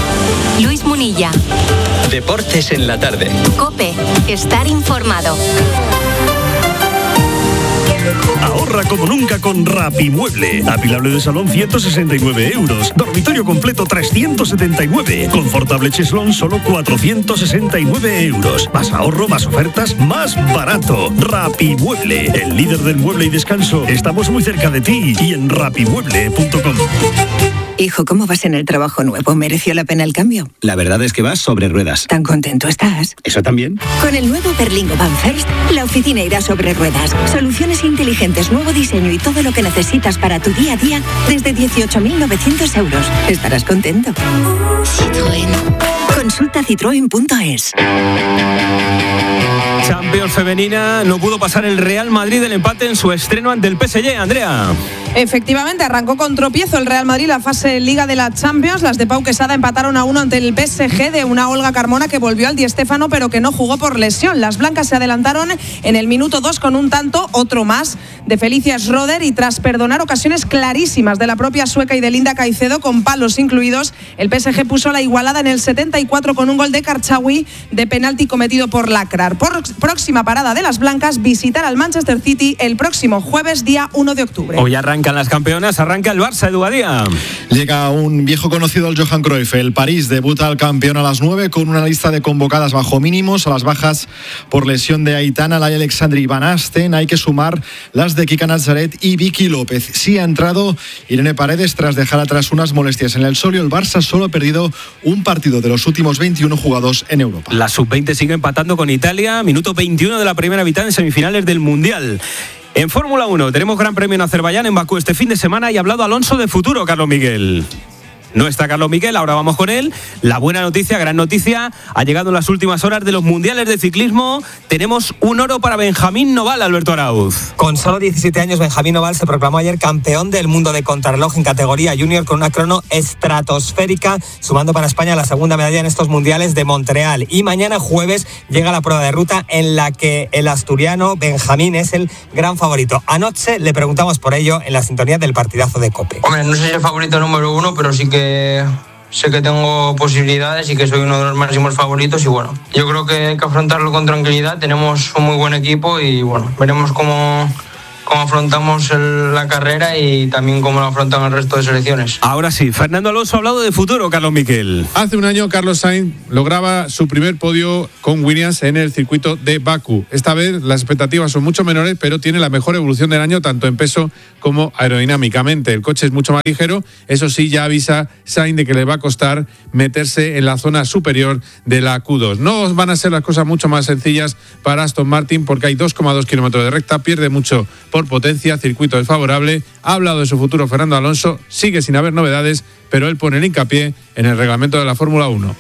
Luis Munilla. Deportes en la tarde. COPE. Estar informado. Ahorra como nunca con Rapimueble. Apilable de salón 169 €. Dormitorio completo 379. Confortable cheslón solo 469 €. Más ahorro, más ofertas, más barato. Rapimueble, el líder del mueble y descanso. Estamos muy cerca de ti y en rapimueble.com. Hijo, ¿cómo vas en el trabajo nuevo? ¿Mereció la pena el cambio? La verdad es que vas sobre ruedas. ¿Tan contento estás? ¿Eso también? Con el nuevo Berlingo Van First, la oficina irá sobre ruedas. Soluciones inteligentes, nuevo diseño y todo lo que necesitas para tu día a día desde 18.900 €. Estarás contento. Citroën. Consulta citroen.es. Champions femenina, no pudo pasar el Real Madrid del empate en su estreno ante el PSG. Andrea. Efectivamente, arrancó con tropiezo el Real Madrid la fase Liga de la Champions. Las de Pau Quesada empataron a 1 ante el PSG de una Olga Carmona que volvió al Di Stéfano pero que no jugó por lesión. Las blancas se adelantaron en el minuto 2 con un tanto, otro más, de Felicia Schroeder, y tras perdonar ocasiones clarísimas de la propia sueca y de Linda Caicedo, con palos incluidos, el PSG puso la igualada en el 74 con un gol de Karchaoui de penalti cometido por Lacrar. Próxima parada de las blancas, visitar al Manchester City el próximo jueves, día 1 de octubre. Hoy arrancan las campeonas, arranca el Barça, Edu Badía. Llega un viejo conocido al Johan Cruyff. El París debuta al campeón a las 9 con una lista de convocadas bajo mínimos. A las bajas por lesión de Aitana, Laia Alexandri y Van Asten hay que sumar las de Kika Nazaret y Vicky López. Sí ha entrado Irene Paredes tras dejar atrás unas molestias en el solio. El Barça solo ha perdido un partido de los últimos 21 jugados en Europa. La sub-20 sigue empatando con Italia, minuto 21 de la primera mitad en semifinales del Mundial. En Fórmula 1 tenemos Gran Premio en Azerbaiyán, en Bakú este fin de semana, y ha hablado Alonso de futuro, Carlos Miguel. No está Carlos Miquel, ahora vamos con él. La buena noticia, gran noticia, ha llegado en las últimas horas de los mundiales de ciclismo. Tenemos un oro para Benjamín Noval, Alberto Arauz. Con solo 17 años, Benjamín Noval se proclamó ayer campeón del mundo de contrarreloj en categoría junior con una crono estratosférica, sumando para España la segunda medalla en estos mundiales de Montreal. Y mañana jueves llega la prueba de ruta en la que el asturiano Benjamín es el gran favorito. Anoche le preguntamos por ello en la sintonía del partidazo de COPE. Hombre, no soy el favorito número uno, pero sí que sé que tengo posibilidades y que soy uno de los máximos favoritos y bueno, yo creo que hay que afrontarlo con tranquilidad. Tenemos un muy buen equipo y bueno, veremos cómo afrontamos la carrera y también cómo lo afrontan el resto de selecciones. Ahora sí, Fernando Alonso ha hablado de futuro, Carlos Miquel. Hace un año Carlos Sainz lograba su primer podio con Williams en el circuito de Bakú. Esta vez las expectativas son mucho menores, pero tiene la mejor evolución del año tanto en peso como aerodinámicamente. El coche es mucho más ligero, eso sí, ya avisa Sainz de que le va a costar meterse en la zona superior de la Q2. No van a ser las cosas mucho más sencillas para Aston Martin porque hay 2,2 kilómetros de recta, pierde mucho por potencia, circuito desfavorable. Ha hablado de su futuro Fernando Alonso, sigue sin haber novedades, pero él pone el hincapié en el reglamento de la Fórmula 1.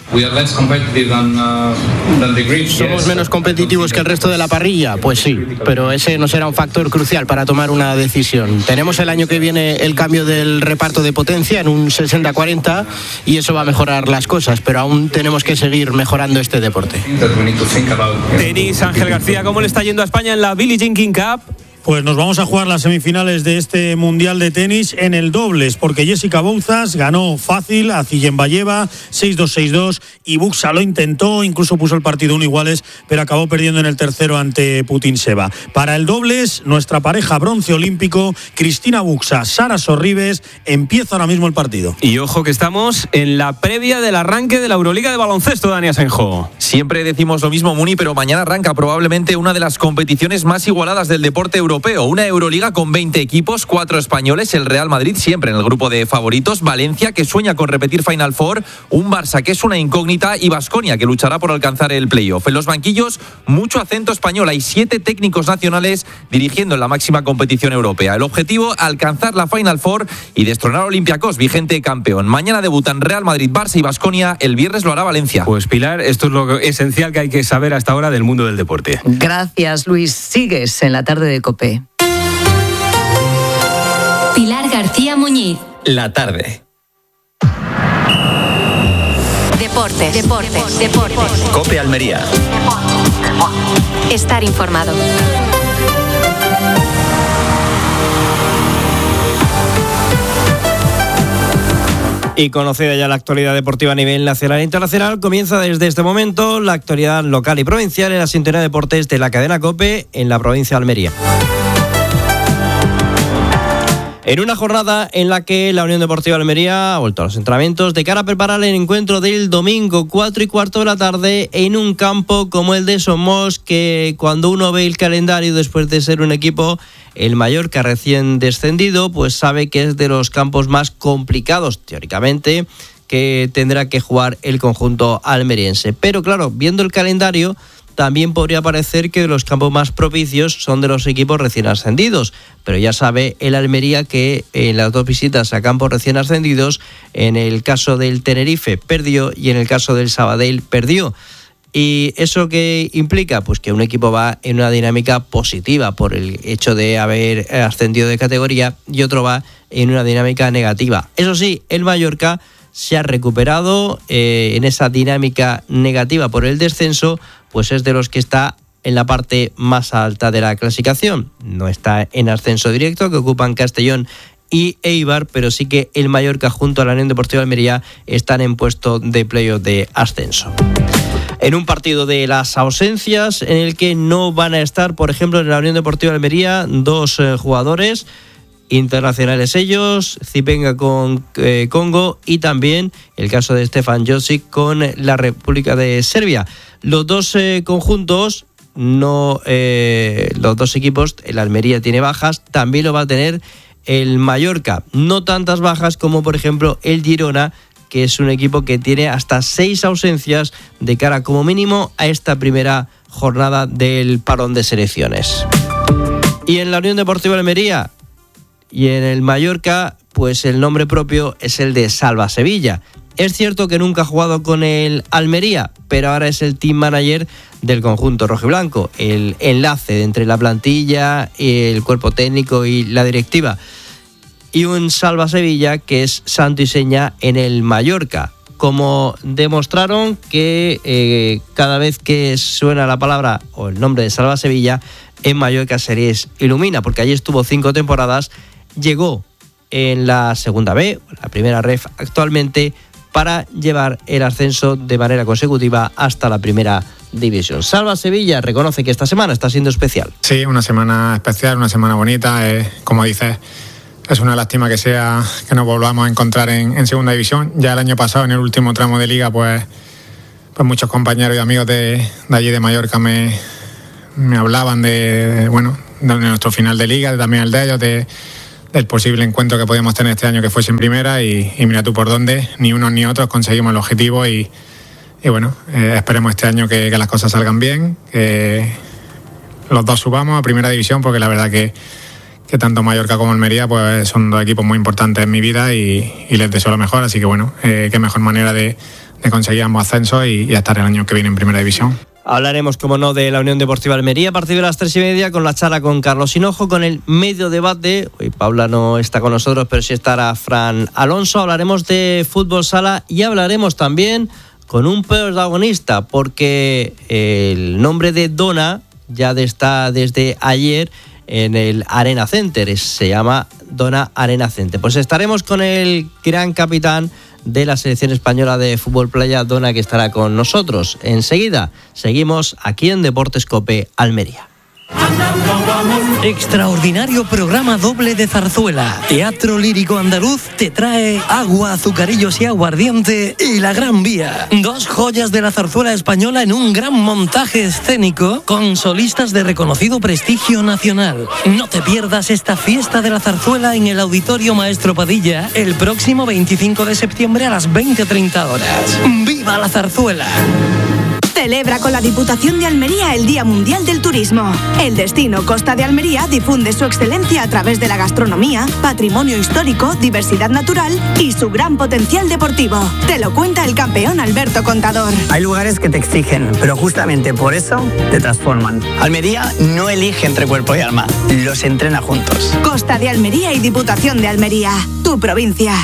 ¿Somos menos competitivos que el resto de la parrilla? Pues sí, pero ese no será un factor crucial para tomar una decisión. Tenemos el año que viene el cambio del reparto de potencia en un 60-40 y eso va a mejorar las cosas, pero aún tenemos que seguir mejorando este deporte. Tenis, Ángel García, ¿cómo le está yendo a España en la Billie Jean King Cup? Pues nos vamos a jugar las semifinales de este Mundial de Tenis en el dobles, porque Jessica Bouzas ganó fácil a Zillenbayeva 6-2, 6-2, y Buxa lo intentó, incluso puso el partido 1 iguales, pero acabó perdiendo en el tercero ante Putintseva. Para el dobles, nuestra pareja bronce olímpico, Cristina Buxa, Sara Sorribes, empieza ahora mismo el partido. Y ojo que estamos en la previa del arranque de la Euroliga de baloncesto, Dani Asenjo. Siempre decimos lo mismo, Muni, pero mañana arranca probablemente una de las competiciones más igualadas del deporte europeo. Una Euroliga con 20 equipos, 4 españoles, el Real Madrid siempre en el grupo de favoritos, Valencia que sueña con repetir Final Four, un Barça que es una incógnita y Baskonia que luchará por alcanzar el playoff. En los banquillos, mucho acento español, hay 7 técnicos nacionales dirigiendo en la máxima competición europea. El objetivo, alcanzar la Final Four y destronar a Olympiacos, vigente campeón. Mañana debutan Real Madrid, Barça y Baskonia, el viernes lo hará Valencia. Pues Pilar, esto es lo esencial que hay que saber hasta ahora del mundo del deporte. Gracias, Luis. Sigues en la tarde de COPE. Pilar García Muñiz. La tarde. Deportes. COPE Almería. Estar informado. Y conocida ya la actualidad deportiva a nivel nacional e internacional, comienza desde este momento la actualidad local y provincial en la sintonía de deportes de la cadena COPE en la provincia de Almería. En una jornada en la que la Unión Deportiva Almería ha vuelto a los entrenamientos de cara a preparar el encuentro del domingo 4:15 de la tarde en un campo como el de Somos, que cuando uno ve el calendario después de ser un equipo, el Mallorca recién descendido, pues sabe que es de los campos más complicados teóricamente que tendrá que jugar el conjunto almeriense. Pero claro, viendo el calendario, también podría parecer que los campos más propicios son de los equipos recién ascendidos, pero ya sabe el Almería que en las 2 visitas a campos recién ascendidos, en el caso del Tenerife perdió y en el caso del Sabadell perdió. ¿Y eso qué implica? Pues que un equipo va en una dinámica positiva por el hecho de haber ascendido de categoría y otro va en una dinámica negativa. Eso sí, el Mallorca se ha recuperado en esa dinámica negativa por el descenso, pues es de los que está en la parte más alta de la clasificación. No está en ascenso directo, que ocupan Castellón y Eibar, pero sí que el Mallorca junto a la Unión Deportiva Almería están en puesto de playoff de ascenso. En un partido de las ausencias en el que no van a estar, por ejemplo, en la Unión Deportiva Almería, 2 jugadores internacionales ellos, Zipenga con Congo y también el caso de Stefan Josic con la República de Serbia. Los 2 conjuntos, los 2 equipos, el Almería tiene bajas, también lo va a tener el Mallorca. No tantas bajas como por ejemplo el Girona, que es un equipo que tiene hasta 6 ausencias de cara como mínimo a esta primera jornada del parón de selecciones. Y en la Unión Deportiva Almería, Y en el Mallorca, pues el nombre propio es el de Salva Sevilla. Es cierto que nunca ha jugado con el Almería, pero ahora es el team manager del conjunto rojiblanco, el enlace entre la plantilla, el cuerpo técnico y la directiva. Y un Salva Sevilla que es santo y seña en el Mallorca. Como demostraron que cada vez que suena la palabra o el nombre de Salva Sevilla, en Mallorca se les ilumina, porque allí estuvo 5 temporadas, llegó en la segunda B, la primera ref actualmente, para llevar el ascenso de manera consecutiva hasta la primera división. Salva Sevilla reconoce que esta semana está siendo especial. Sí, una semana especial, una semana bonita, como dices, es una lástima que nos volvamos a encontrar en segunda división. Ya el año pasado, en el último tramo de liga, pues muchos compañeros y amigos de allí de Mallorca me hablaban de nuestro final de liga, también el de ellos, del posible encuentro que podíamos tener este año que fuese en primera y mira tú por dónde, ni unos ni otros conseguimos el objetivo y bueno, esperemos este año que las cosas salgan bien, que los dos subamos a primera división, porque la verdad que tanto Mallorca como Almería pues son dos equipos muy importantes en mi vida y les deseo lo mejor, así que bueno, qué mejor manera de conseguir ambos ascensos y estar el año que viene en primera división. Hablaremos, como no, de la Unión Deportiva Almería a partir de las 3:30 con la charla con Carlos Hinojo, con el medio debate. Hoy Paula no está con nosotros, pero sí estará Fran Alonso. Hablaremos de fútbol sala y hablaremos también con un protagonista, porque el nombre de Dona ya está desde ayer en el Arena Center. Se llama Dona Arena Center. Pues estaremos con el gran capitán de la selección española de fútbol playa, Dona, que estará con nosotros. Enseguida seguimos aquí en Deportes COPE Almería. Extraordinario programa doble de zarzuela. Teatro Lírico Andaluz te trae Agua, Azucarillos y Aguardiente y La Gran Vía. 2 joyas de la zarzuela española en un gran montaje escénico con solistas de reconocido prestigio nacional. No te pierdas esta fiesta de la zarzuela en el Auditorio Maestro Padilla el próximo 25 de septiembre a las 20:30 horas. ¡Viva la zarzuela! Celebra con la Diputación de Almería el Día Mundial del Turismo. El destino Costa de Almería difunde su excelencia a través de la gastronomía, patrimonio histórico, diversidad natural y su gran potencial deportivo. Te lo cuenta el campeón Alberto Contador. Hay lugares que te exigen, pero justamente por eso te transforman. Almería no elige entre cuerpo y alma, los entrena juntos. Costa de Almería y Diputación de Almería, tu provincia.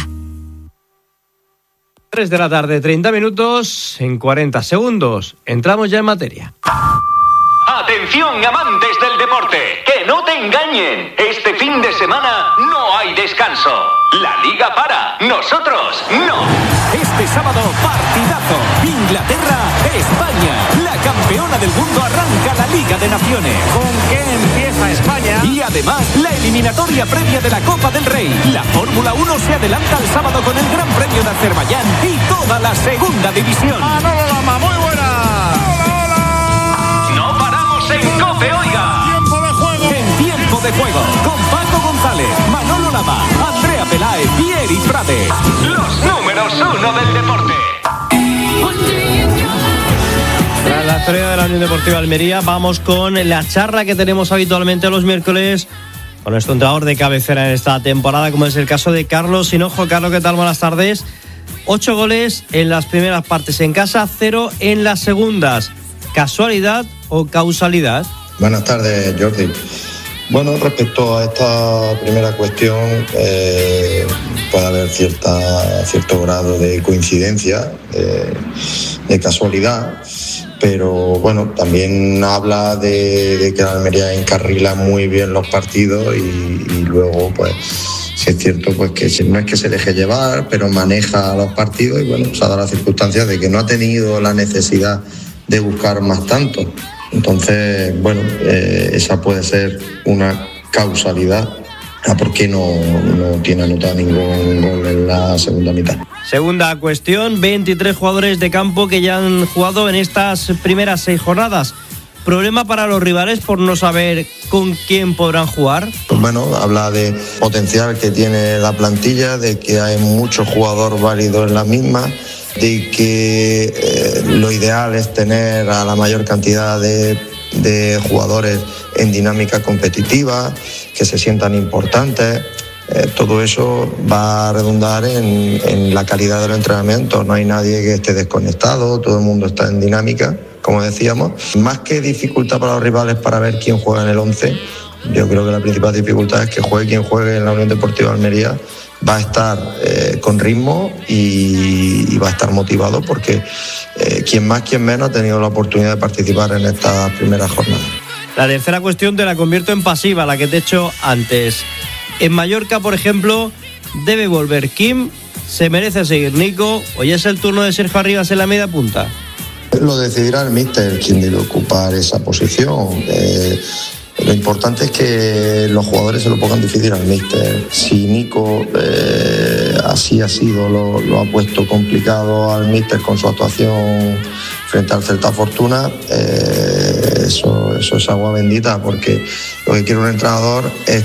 3 de la tarde, 30 minutos, en 40 segundos. Entramos ya en materia. Atención, amantes del deporte, que no te engañen. Este fin de semana no hay descanso. La liga para, nosotros no. Este sábado, partidazo. Inglaterra-España. La campeona del mundo arranca la Liga de Naciones. ¿Con qué empieza España? Y además, la eliminatoria previa de la Copa del Rey. La Fórmula 1 se adelanta el sábado con el Gran Premio de Azerbaiyán y toda la segunda división. Manolo Lama, muy buena. No paramos en COPE, oiga. Tiempo de juego. En tiempo de juego, con Paco González, Manolo Lama, Andrea Peláez y Eri Frades. Los números 1 del deporte. Tras la historia de la Unión Deportiva Almería, vamos con la charla que tenemos habitualmente los miércoles con nuestro entrenador de cabecera en esta temporada, como es el caso de Carlos Hinojo. Carlos, ¿qué tal? Buenas tardes. 8 goles en las primeras partes en casa, 0 en las segundas. ¿Casualidad o causalidad? Buenas tardes, Jordi. Bueno, respecto a esta primera cuestión, puede haber cierto grado de coincidencia, de casualidad, pero bueno, también habla de que la Almería encarrila muy bien los partidos y luego, pues, sí es cierto pues que no es que se deje llevar, pero maneja los partidos y bueno, se ha dado la circunstancia de que no ha tenido la necesidad de buscar más tanto. Entonces, bueno, esa puede ser una causalidad a por qué no tiene anotado ningún gol en la segunda mitad. Segunda cuestión, 23 jugadores de campo que ya han jugado en estas primeras 6 jornadas. ¿Problema para los rivales por no saber con quién podrán jugar? Pues bueno, habla de potencial que tiene la plantilla, de que hay muchos jugadores válidos en la misma, de que lo ideal es tener a la mayor cantidad de jugadores en dinámica competitiva, que se sientan importantes. todo eso va a redundar en la calidad de los entrenamientos. No hay nadie que esté desconectado, todo el mundo está en dinámica, como decíamos. Más que dificultad para los rivales para ver quién juega en el 11, yo creo que la principal dificultad es que juegue quien juegue en la Unión Deportiva Almería. Va a estar con ritmo y va a estar motivado porque quien más, quien menos ha tenido la oportunidad de participar en estas primeras jornadas. La tercera cuestión te la convierto en pasiva, la que te he hecho antes. En Mallorca, por ejemplo, debe volver Kim, se merece seguir Nico, o ya es el turno de Sergio Arribas en la media punta. Lo decidirá el míster quién debe ocupar esa posición. Lo importante es que los jugadores se lo pongan difícil al míster. Si Nico así ha sido, lo ha puesto complicado al míster con su actuación frente al Celta Fortuna, eso es agua bendita, porque lo que quiere un entrenador es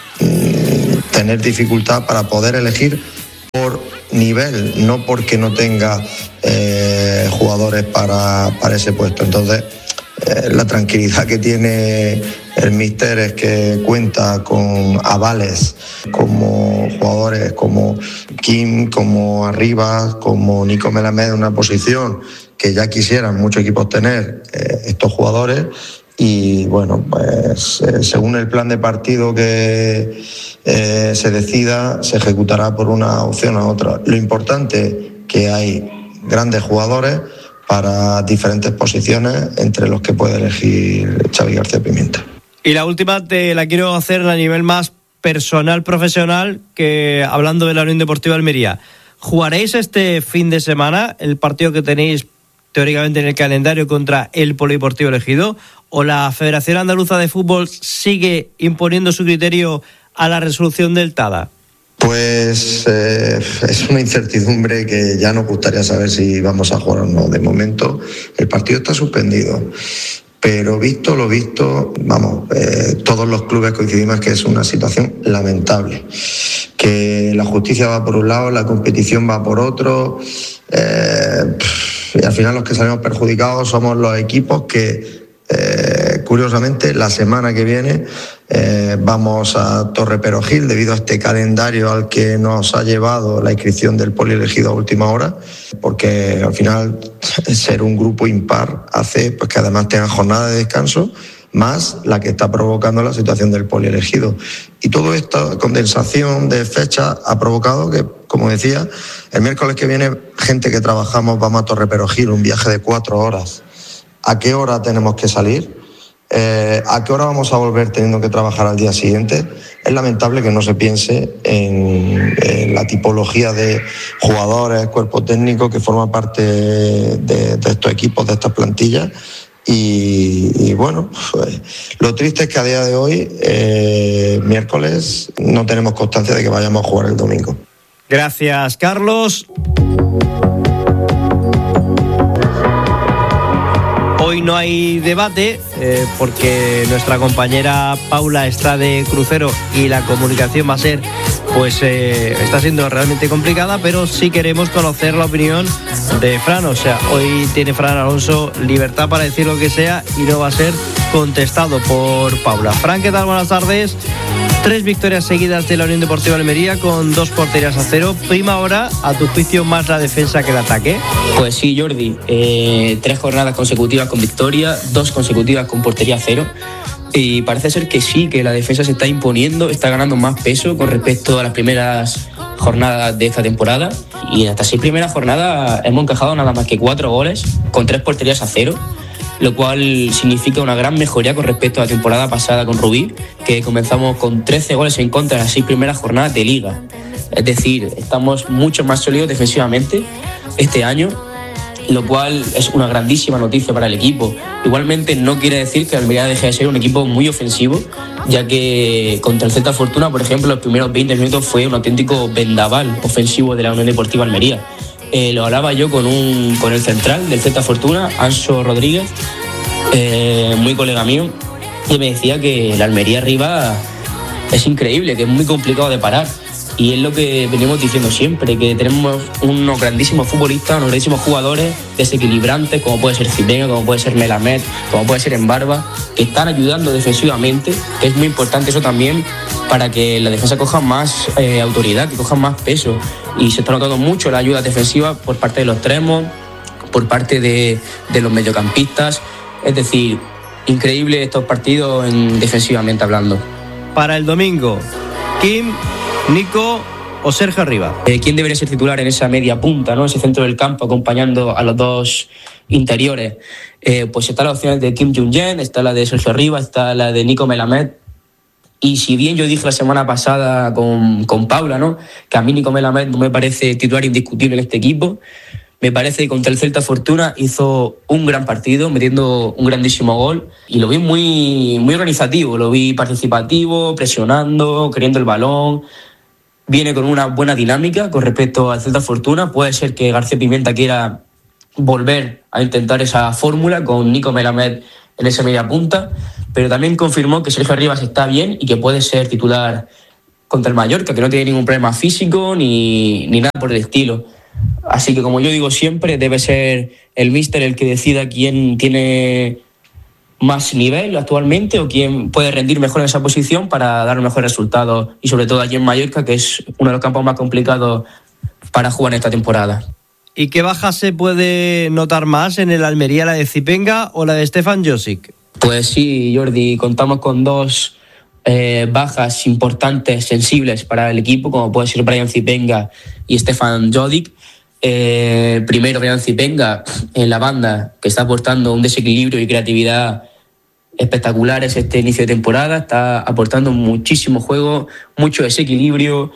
tener dificultad para poder elegir por nivel, no porque no tenga jugadores para ese puesto. Entonces, la tranquilidad que tiene el míster es que cuenta con avales como jugadores como Kim, como Arribas, como Nico Melamed, en una posición que ya quisieran muchos equipos tener estos jugadores. Y bueno, pues según el plan de partido que se decida, se ejecutará por una opción a otra. Lo importante que hay grandes jugadores para diferentes posiciones, entre los que puede elegir Xavi García Pimienta. Y la última te la quiero hacer a nivel más personal, profesional, que hablando de la Unión Deportiva Almería. ¿Jugaréis este fin de semana el partido que tenéis teóricamente en el calendario contra el Polideportivo Ejido, o la Federación Andaluza de Fútbol sigue imponiendo su criterio a la resolución del TADA? Pues es una incertidumbre que ya nos gustaría saber si vamos a jugar o no. De momento el partido está suspendido, pero visto lo visto, vamos, todos los clubes coincidimos que es una situación lamentable, que la justicia va por un lado, la competición va por otro, y al final los que salimos perjudicados somos los equipos que curiosamente la semana que viene vamos a Torre Perogil debido a este calendario al que nos ha llevado la inscripción del Polielegido a última hora, porque al final ser un grupo impar hace pues que además tengan jornada de descanso más la que está provocando la situación del Polielegido. Y toda esta condensación de fechas ha provocado que, como decía, el miércoles que viene, gente que trabajamos vamos a Torre Perogil, un viaje de 4 horas. ¿A qué hora tenemos que salir? ¿A qué hora vamos a volver teniendo que trabajar al día siguiente? Es lamentable que no se piense en la tipología de jugadores, cuerpo técnico que forma parte de estos equipos, de estas plantillas. Y bueno, pues, lo triste es que a día de hoy, miércoles, no tenemos constancia de que vayamos a jugar el domingo. Gracias, Carlos. Hoy no hay debate porque nuestra compañera Paula está de crucero y la comunicación va a ser, pues está siendo realmente complicada, pero sí queremos conocer la opinión de Fran. O sea, hoy tiene Fran Alonso libertad para decir lo que sea y no va a ser contestado por Paula. Fran, ¿qué tal? Buenas tardes. 3 victorias seguidas de la Unión Deportiva Almería con 2 porterías a 0. Prima ahora, a tu juicio, más la defensa que el ataque. Pues sí, Jordi. 3 jornadas consecutivas con victoria, 2 consecutivas con portería a 0. Y parece ser que sí, que la defensa se está imponiendo, está ganando más peso con respecto a las primeras jornadas de esta temporada. Y en estas 6 primeras jornadas hemos encajado nada más que 4 goles con 3 porterías a 0. Lo cual significa una gran mejoría con respecto a la temporada pasada con Rubí, que comenzamos con 13 goles en contra en las 6 primeras jornadas de Liga. Es decir, estamos mucho más sólidos defensivamente este año, lo cual es una grandísima noticia para el equipo. Igualmente no quiere decir que Almería deje de ser un equipo muy ofensivo, ya que contra el Celta Fortuna, por ejemplo, los primeros 20 minutos fue un auténtico vendaval ofensivo de la Unión Deportiva Almería. Lo hablaba yo con el central del Celta Fortuna, Anso Rodríguez, muy colega mío, y me decía que la Almería arriba es increíble, que es muy complicado de parar. Y es lo que venimos diciendo siempre, que tenemos unos grandísimos futbolistas, unos grandísimos jugadores desequilibrantes, como puede ser Cibenga, como puede ser Melamed, como puede ser Embarba, que están ayudando defensivamente, que es muy importante eso también, para que la defensa coja más autoridad, que coja más peso. Y se está notando mucho la ayuda defensiva por parte de los extremos, por parte de los mediocampistas. Es decir, increíble estos partidos defensivamente hablando. Para el domingo, Kim, Nico o Sergio Arribas. ¿Quién debería ser titular en esa media punta, ¿no? Ese centro del campo acompañando a los dos interiores? Pues está la opción de Kim Jong-un, está la de Sergio Arribas, está la de Nico Melamed. Y si bien yo dije la semana pasada con Paula, ¿no?, que a mí Nico Melamed no me parece titular indiscutible en este equipo, me parece que contra el Celta Fortuna hizo un gran partido, metiendo un grandísimo gol, y lo vi muy, muy organizativo, lo vi participativo, presionando, queriendo el balón. Viene con una buena dinámica con respecto al Celta Fortuna. Puede ser que García Pimienta quiera volver a intentar esa fórmula con Nico Melamed en esa media punta, pero también confirmó que Sergio Arribas está bien y que puede ser titular contra el Mallorca, que no tiene ningún problema físico ni nada por el estilo. Así que, como yo digo siempre, debe ser el míster el que decida quién tiene más nivel actualmente o quién puede rendir mejor en esa posición para dar mejores resultados, y sobre todo allí en Mallorca, que es uno de los campos más complicados para jugar en esta temporada. ¿Y qué baja se puede notar más en el Almería, la de Zipenga o la de Stefan Josic? Pues sí, Jordi, contamos con dos bajas importantes, sensibles para el equipo, como puede ser Brian Zipenga y Stefan Josic. Primero, Brian Zipenga en la banda, que está aportando un desequilibrio y creatividad espectaculares este inicio de temporada. Está aportando muchísimo juego, mucho desequilibrio,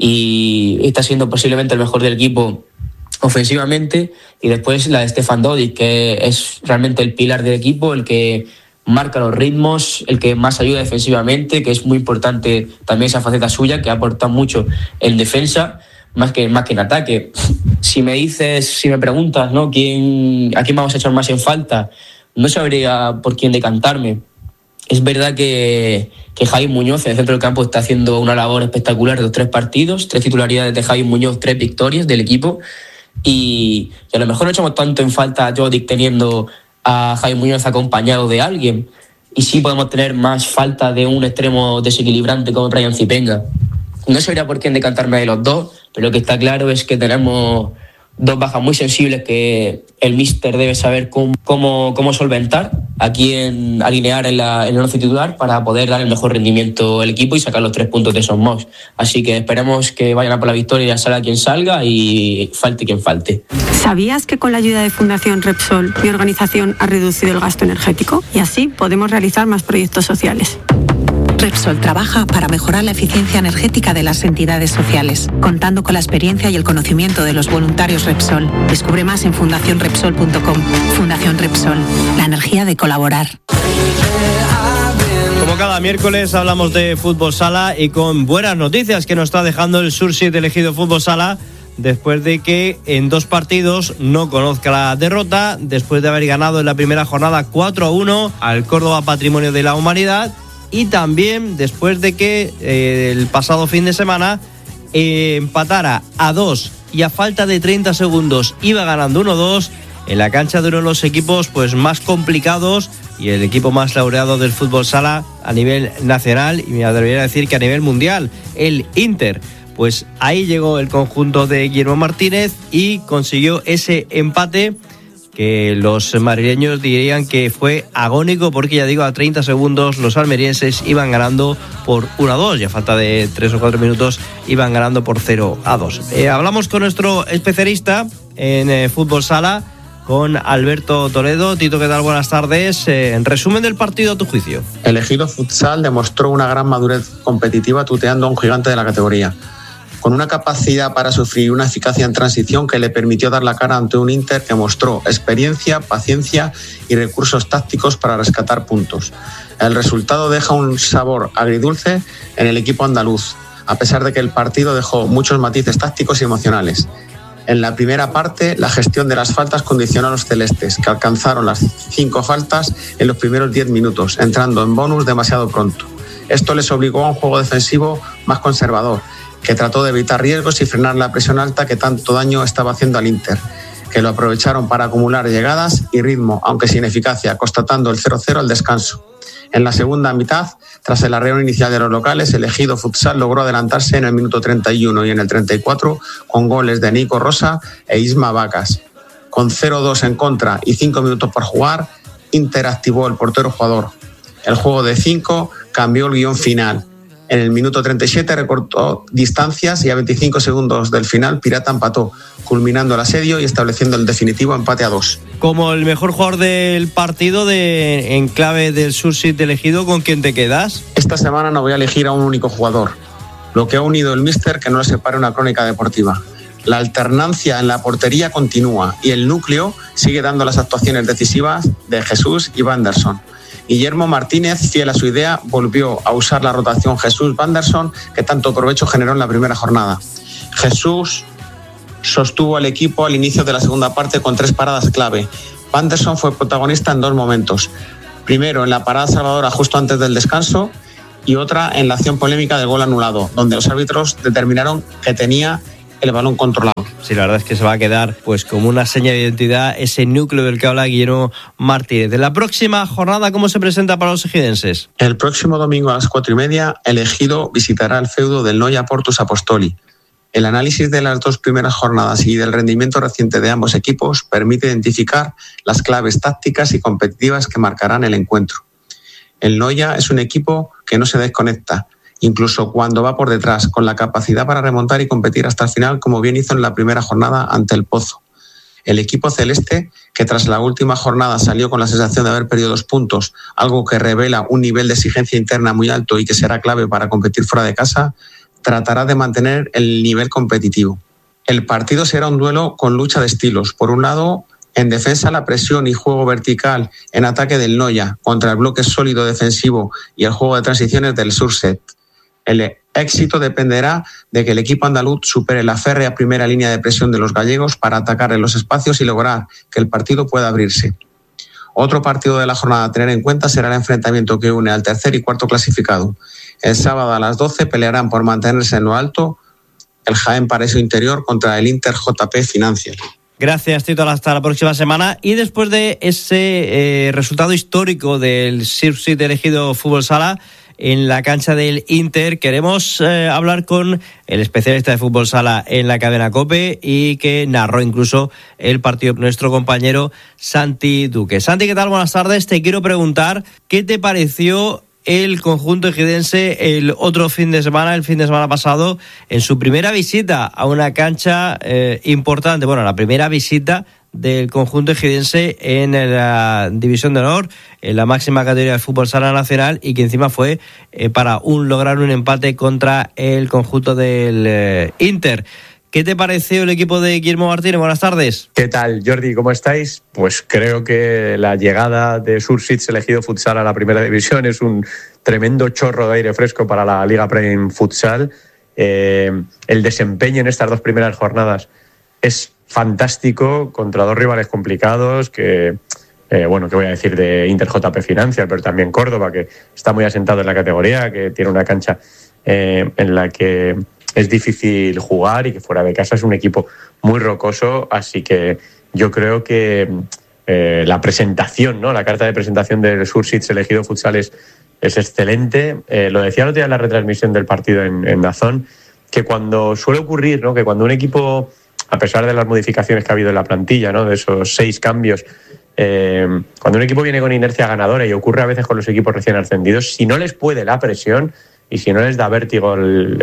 y está siendo posiblemente el mejor del equipo ofensivamente. Y después la de Stefan Josic, que es realmente el pilar del equipo, el que marca los ritmos, el que más ayuda defensivamente, que es muy importante también esa faceta suya, que aporta mucho en defensa más que en ataque. Si me preguntas, ¿no?, a quién vamos a echar más en falta, no sabría por quién decantarme. Es verdad que Javi Muñoz en el centro del campo está haciendo una labor espectacular de los 3 partidos, 3 titularidades de Javi Muñoz, 3 victorias del equipo, y a lo mejor no echamos tanto en falta a Jodic teniendo a Javi Muñoz acompañado de alguien, y sí podemos tener más falta de un extremo desequilibrante como Brian Zipenga. No sabría por quién decantarme de los dos, pero lo que está claro es que tenemos 2 bajas muy sensibles que el míster debe saber cómo solventar, a quién alinear en el 11 titular para poder dar el mejor rendimiento al equipo y sacar los 3 puntos de Somos. Así que esperemos que vayan a por la victoria, salga quien salga y falte quien falte. ¿Sabías que con la ayuda de Fundación Repsol, mi organización ha reducido el gasto energético? Y así podemos realizar más proyectos sociales. Repsol trabaja para mejorar la eficiencia energética de las entidades sociales, contando con la experiencia y el conocimiento de los voluntarios Repsol. Descubre más en fundacionrepsol.com. Fundación Repsol, la energía de colaborar. Como cada miércoles hablamos de fútbol sala y con buenas noticias que nos está dejando el Sursit elegido fútbol sala, después de que en 2 partidos no conozca la derrota, después de haber ganado en la primera jornada 4-1 al Córdoba Patrimonio de la Humanidad, y también después de que el pasado fin de semana empatara a 2 y a falta de 30 segundos iba ganando 1-2 en la cancha de uno de los equipos pues más complicados y el equipo más laureado del fútbol sala a nivel nacional, y me atrevería a decir que a nivel mundial, el Inter. Pues ahí llegó el conjunto de Guillermo Martínez y consiguió ese empate que los madrileños dirían que fue agónico, porque ya digo, a 30 segundos los almerienses iban ganando por 1-2 y a falta de 3 o 4 minutos iban ganando por 0-2. Hablamos con nuestro especialista en fútbol sala, con Alberto Toledo. Tito, ¿qué tal? Buenas tardes. En resumen del partido, a tu juicio. El Ejido Futsal demostró una gran madurez competitiva tuteando a un gigante de la categoría, con una capacidad para sufrir y una eficacia en transición que le permitió dar la cara ante un Inter que mostró experiencia, paciencia y recursos tácticos para rescatar puntos. El resultado deja un sabor agridulce en el equipo andaluz, a pesar de que el partido dejó muchos matices tácticos y emocionales. En la primera parte, la gestión de las faltas condicionó a los celestes, que alcanzaron las 5 faltas en los primeros 10 minutos, entrando en bonus demasiado pronto. Esto les obligó a un juego defensivo más conservador, que trató de evitar riesgos y frenar la presión alta que tanto daño estaba haciendo al Inter, que lo aprovecharon para acumular llegadas y ritmo, aunque sin eficacia, constatando el 0-0 al descanso. En la segunda mitad, tras el arreo inicial de los locales, el Ejido Futsal logró adelantarse en el minuto 31 y en el 34 con goles de Nico Rosa e Isma Vacas. Con 0-2 en contra y 5 minutos por jugar, Inter activó el portero jugador. El juego de 5 cambió el guión final. En el minuto 37 recortó distancias y a 25 segundos del final Pirata empató, culminando el asedio y estableciendo el definitivo empate a 2. Como el mejor jugador del partido en clave del Sursit elegido, ¿con quién te quedas? Esta semana no voy a elegir a un único jugador. Lo que ha unido el míster que no le separe una crónica deportiva. La alternancia en la portería continúa y el núcleo sigue dando las actuaciones decisivas de Jesús y Vanderson. Guillermo Martínez, fiel a su idea, volvió a usar la rotación Jesús-Vanderson que tanto provecho generó en la primera jornada. Jesús sostuvo al equipo al inicio de la segunda parte con 3 paradas clave. Vanderson fue protagonista en 2 momentos. Primero en la parada salvadora justo antes del descanso y otra en la acción polémica del gol anulado, donde los árbitros determinaron que tenía el balón controlado. Sí, la verdad es que se va a quedar pues como una seña de identidad ese núcleo del que habla Guillermo Martínez. De la próxima jornada, ¿cómo se presenta para los ejidenses? El próximo domingo a las 4:30, el Ejido visitará el feudo del Noia Portus Apostoli. El análisis de las 2 primeras jornadas y del rendimiento reciente de ambos equipos permite identificar las claves tácticas y competitivas que marcarán el encuentro. El Noia es un equipo que no se desconecta, incluso cuando va por detrás, con la capacidad para remontar y competir hasta el final, como bien hizo en la primera jornada ante el Pozo. El equipo celeste, que tras la última jornada salió con la sensación de haber perdido 2 puntos, algo que revela un nivel de exigencia interna muy alto y que será clave para competir fuera de casa, tratará de mantener el nivel competitivo. El partido será un duelo con lucha de estilos. Por un lado, en defensa, la presión y juego vertical en ataque del Noia contra el bloque sólido defensivo y el juego de transiciones del Surset. El éxito dependerá de que el equipo andaluz supere la férrea primera línea de presión de los gallegos para atacar en los espacios y lograr que el partido pueda abrirse. Otro partido de la jornada a tener en cuenta será el enfrentamiento que une al tercer y cuarto clasificado. El sábado a las 12 pelearán por mantenerse en lo alto el Jaén Paraíso Interior contra el Inter JP Financial. Gracias, Tito. Hasta la próxima semana. Y después de ese resultado histórico del Sursit elegido Fútbol Sala en la cancha del Inter, queremos hablar con el especialista de fútbol sala en la cadena COPE y que narró incluso el partido, nuestro compañero Santi Duque. Santi, ¿qué tal? Buenas tardes. Te quiero preguntar, ¿qué te pareció el conjunto ejidense el otro fin de semana pasado, en su primera visita a una cancha importante? Bueno, la primera visita del conjunto ejidense en la División de Honor, en la máxima categoría del fútbol sala nacional, y que encima fue para lograr un empate contra el conjunto del Inter. ¿Qué te pareció el equipo de Guillermo Martínez? Buenas tardes. ¿Qué tal, Jordi? ¿Cómo estáis? Pues creo que la llegada de Sursit elegido Futsal a la primera división es un tremendo chorro de aire fresco para la Liga Prime Futsal. El desempeño en estas 2 primeras jornadas es fantástico contra 2 rivales complicados que, ¿qué voy a decir de Inter JP Financial, pero también Córdoba, que está muy asentado en la categoría, que tiene una cancha en la que es difícil jugar y que fuera de casa es un equipo muy rocoso, así que yo creo que la presentación, ¿no? La carta de presentación del Sursit elegido Futsal es excelente. Lo decía el otro día en la retransmisión del partido en DAZN, que cuando suele ocurrir, ¿no? Que cuando un equipo, a pesar de las modificaciones que ha habido en la plantilla, ¿no? De esos 6 cambios, cuando un equipo viene con inercia ganadora, y ocurre a veces con los equipos recién ascendidos, si no les puede la presión y si no les da vértigo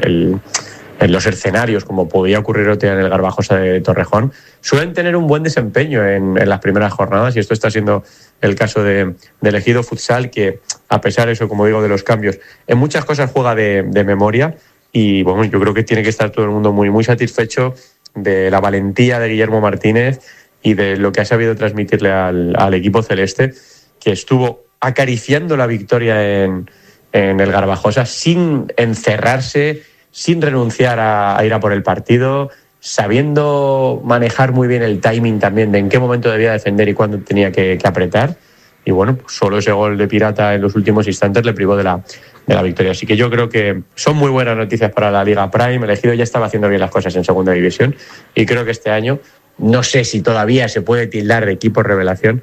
en los escenarios, como podía ocurrir otro día en el Garbajosa de Torrejón, suelen tener un buen desempeño en las primeras jornadas, y esto está siendo el caso de Ejido Futsal, que a pesar de eso, como digo, de los cambios, en muchas cosas juega de memoria, y bueno, yo creo que tiene que estar todo el mundo muy, muy satisfecho de la valentía de Guillermo Martínez y de lo que ha sabido transmitirle al equipo celeste, que estuvo acariciando la victoria en el Garbajosa sin encerrarse, sin renunciar a ir a por el partido, sabiendo manejar muy bien el timing también de en qué momento debía defender y cuándo tenía que apretar. Y bueno, pues solo ese gol de Pirata en los últimos instantes le privó de la victoria. Así que yo creo que son muy buenas noticias para la Liga Prime. El Ejido ya estaba haciendo bien las cosas en segunda división y creo que este año, no sé si todavía se puede tildar de equipo revelación,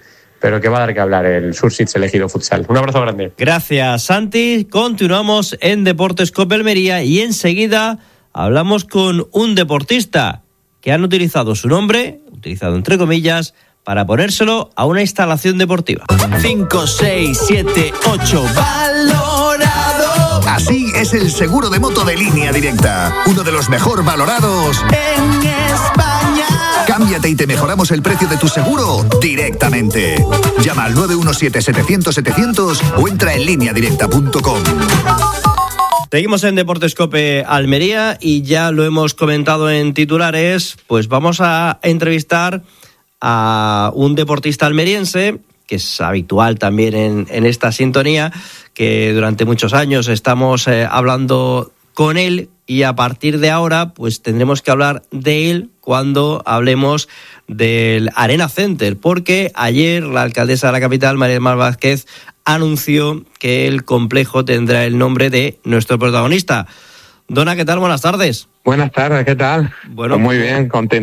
pero que va a dar que hablar el Sursitz elegido futsal. Un abrazo grande. Gracias, Santi. Continuamos en Deportes Cope Almería y enseguida hablamos con un deportista que han utilizado su nombre, utilizado entre comillas, para ponérselo a una instalación deportiva. 5, 6, 7, 8, valorado. Así es el seguro de moto de Línea Directa, uno de los mejor valorados en España. Cámbiate y te mejoramos el precio de tu seguro directamente. Llama al 917-700-700 o entra en lineadirecta.com. Seguimos en Deportes Cope Almería y ya lo hemos comentado en titulares, pues vamos a entrevistar a un deportista almeriense, que es habitual también en esta sintonía, que durante muchos años estamos hablando con él y a partir de ahora pues tendremos que hablar de él cuando hablemos del Arena Center, porque ayer la alcaldesa de la capital, María del Mar Vázquez, anunció que el complejo tendrá el nombre de nuestro protagonista. Dona, ¿qué tal? Buenas tardes. Buenas tardes, ¿qué tal? Bueno, pues muy bien, contento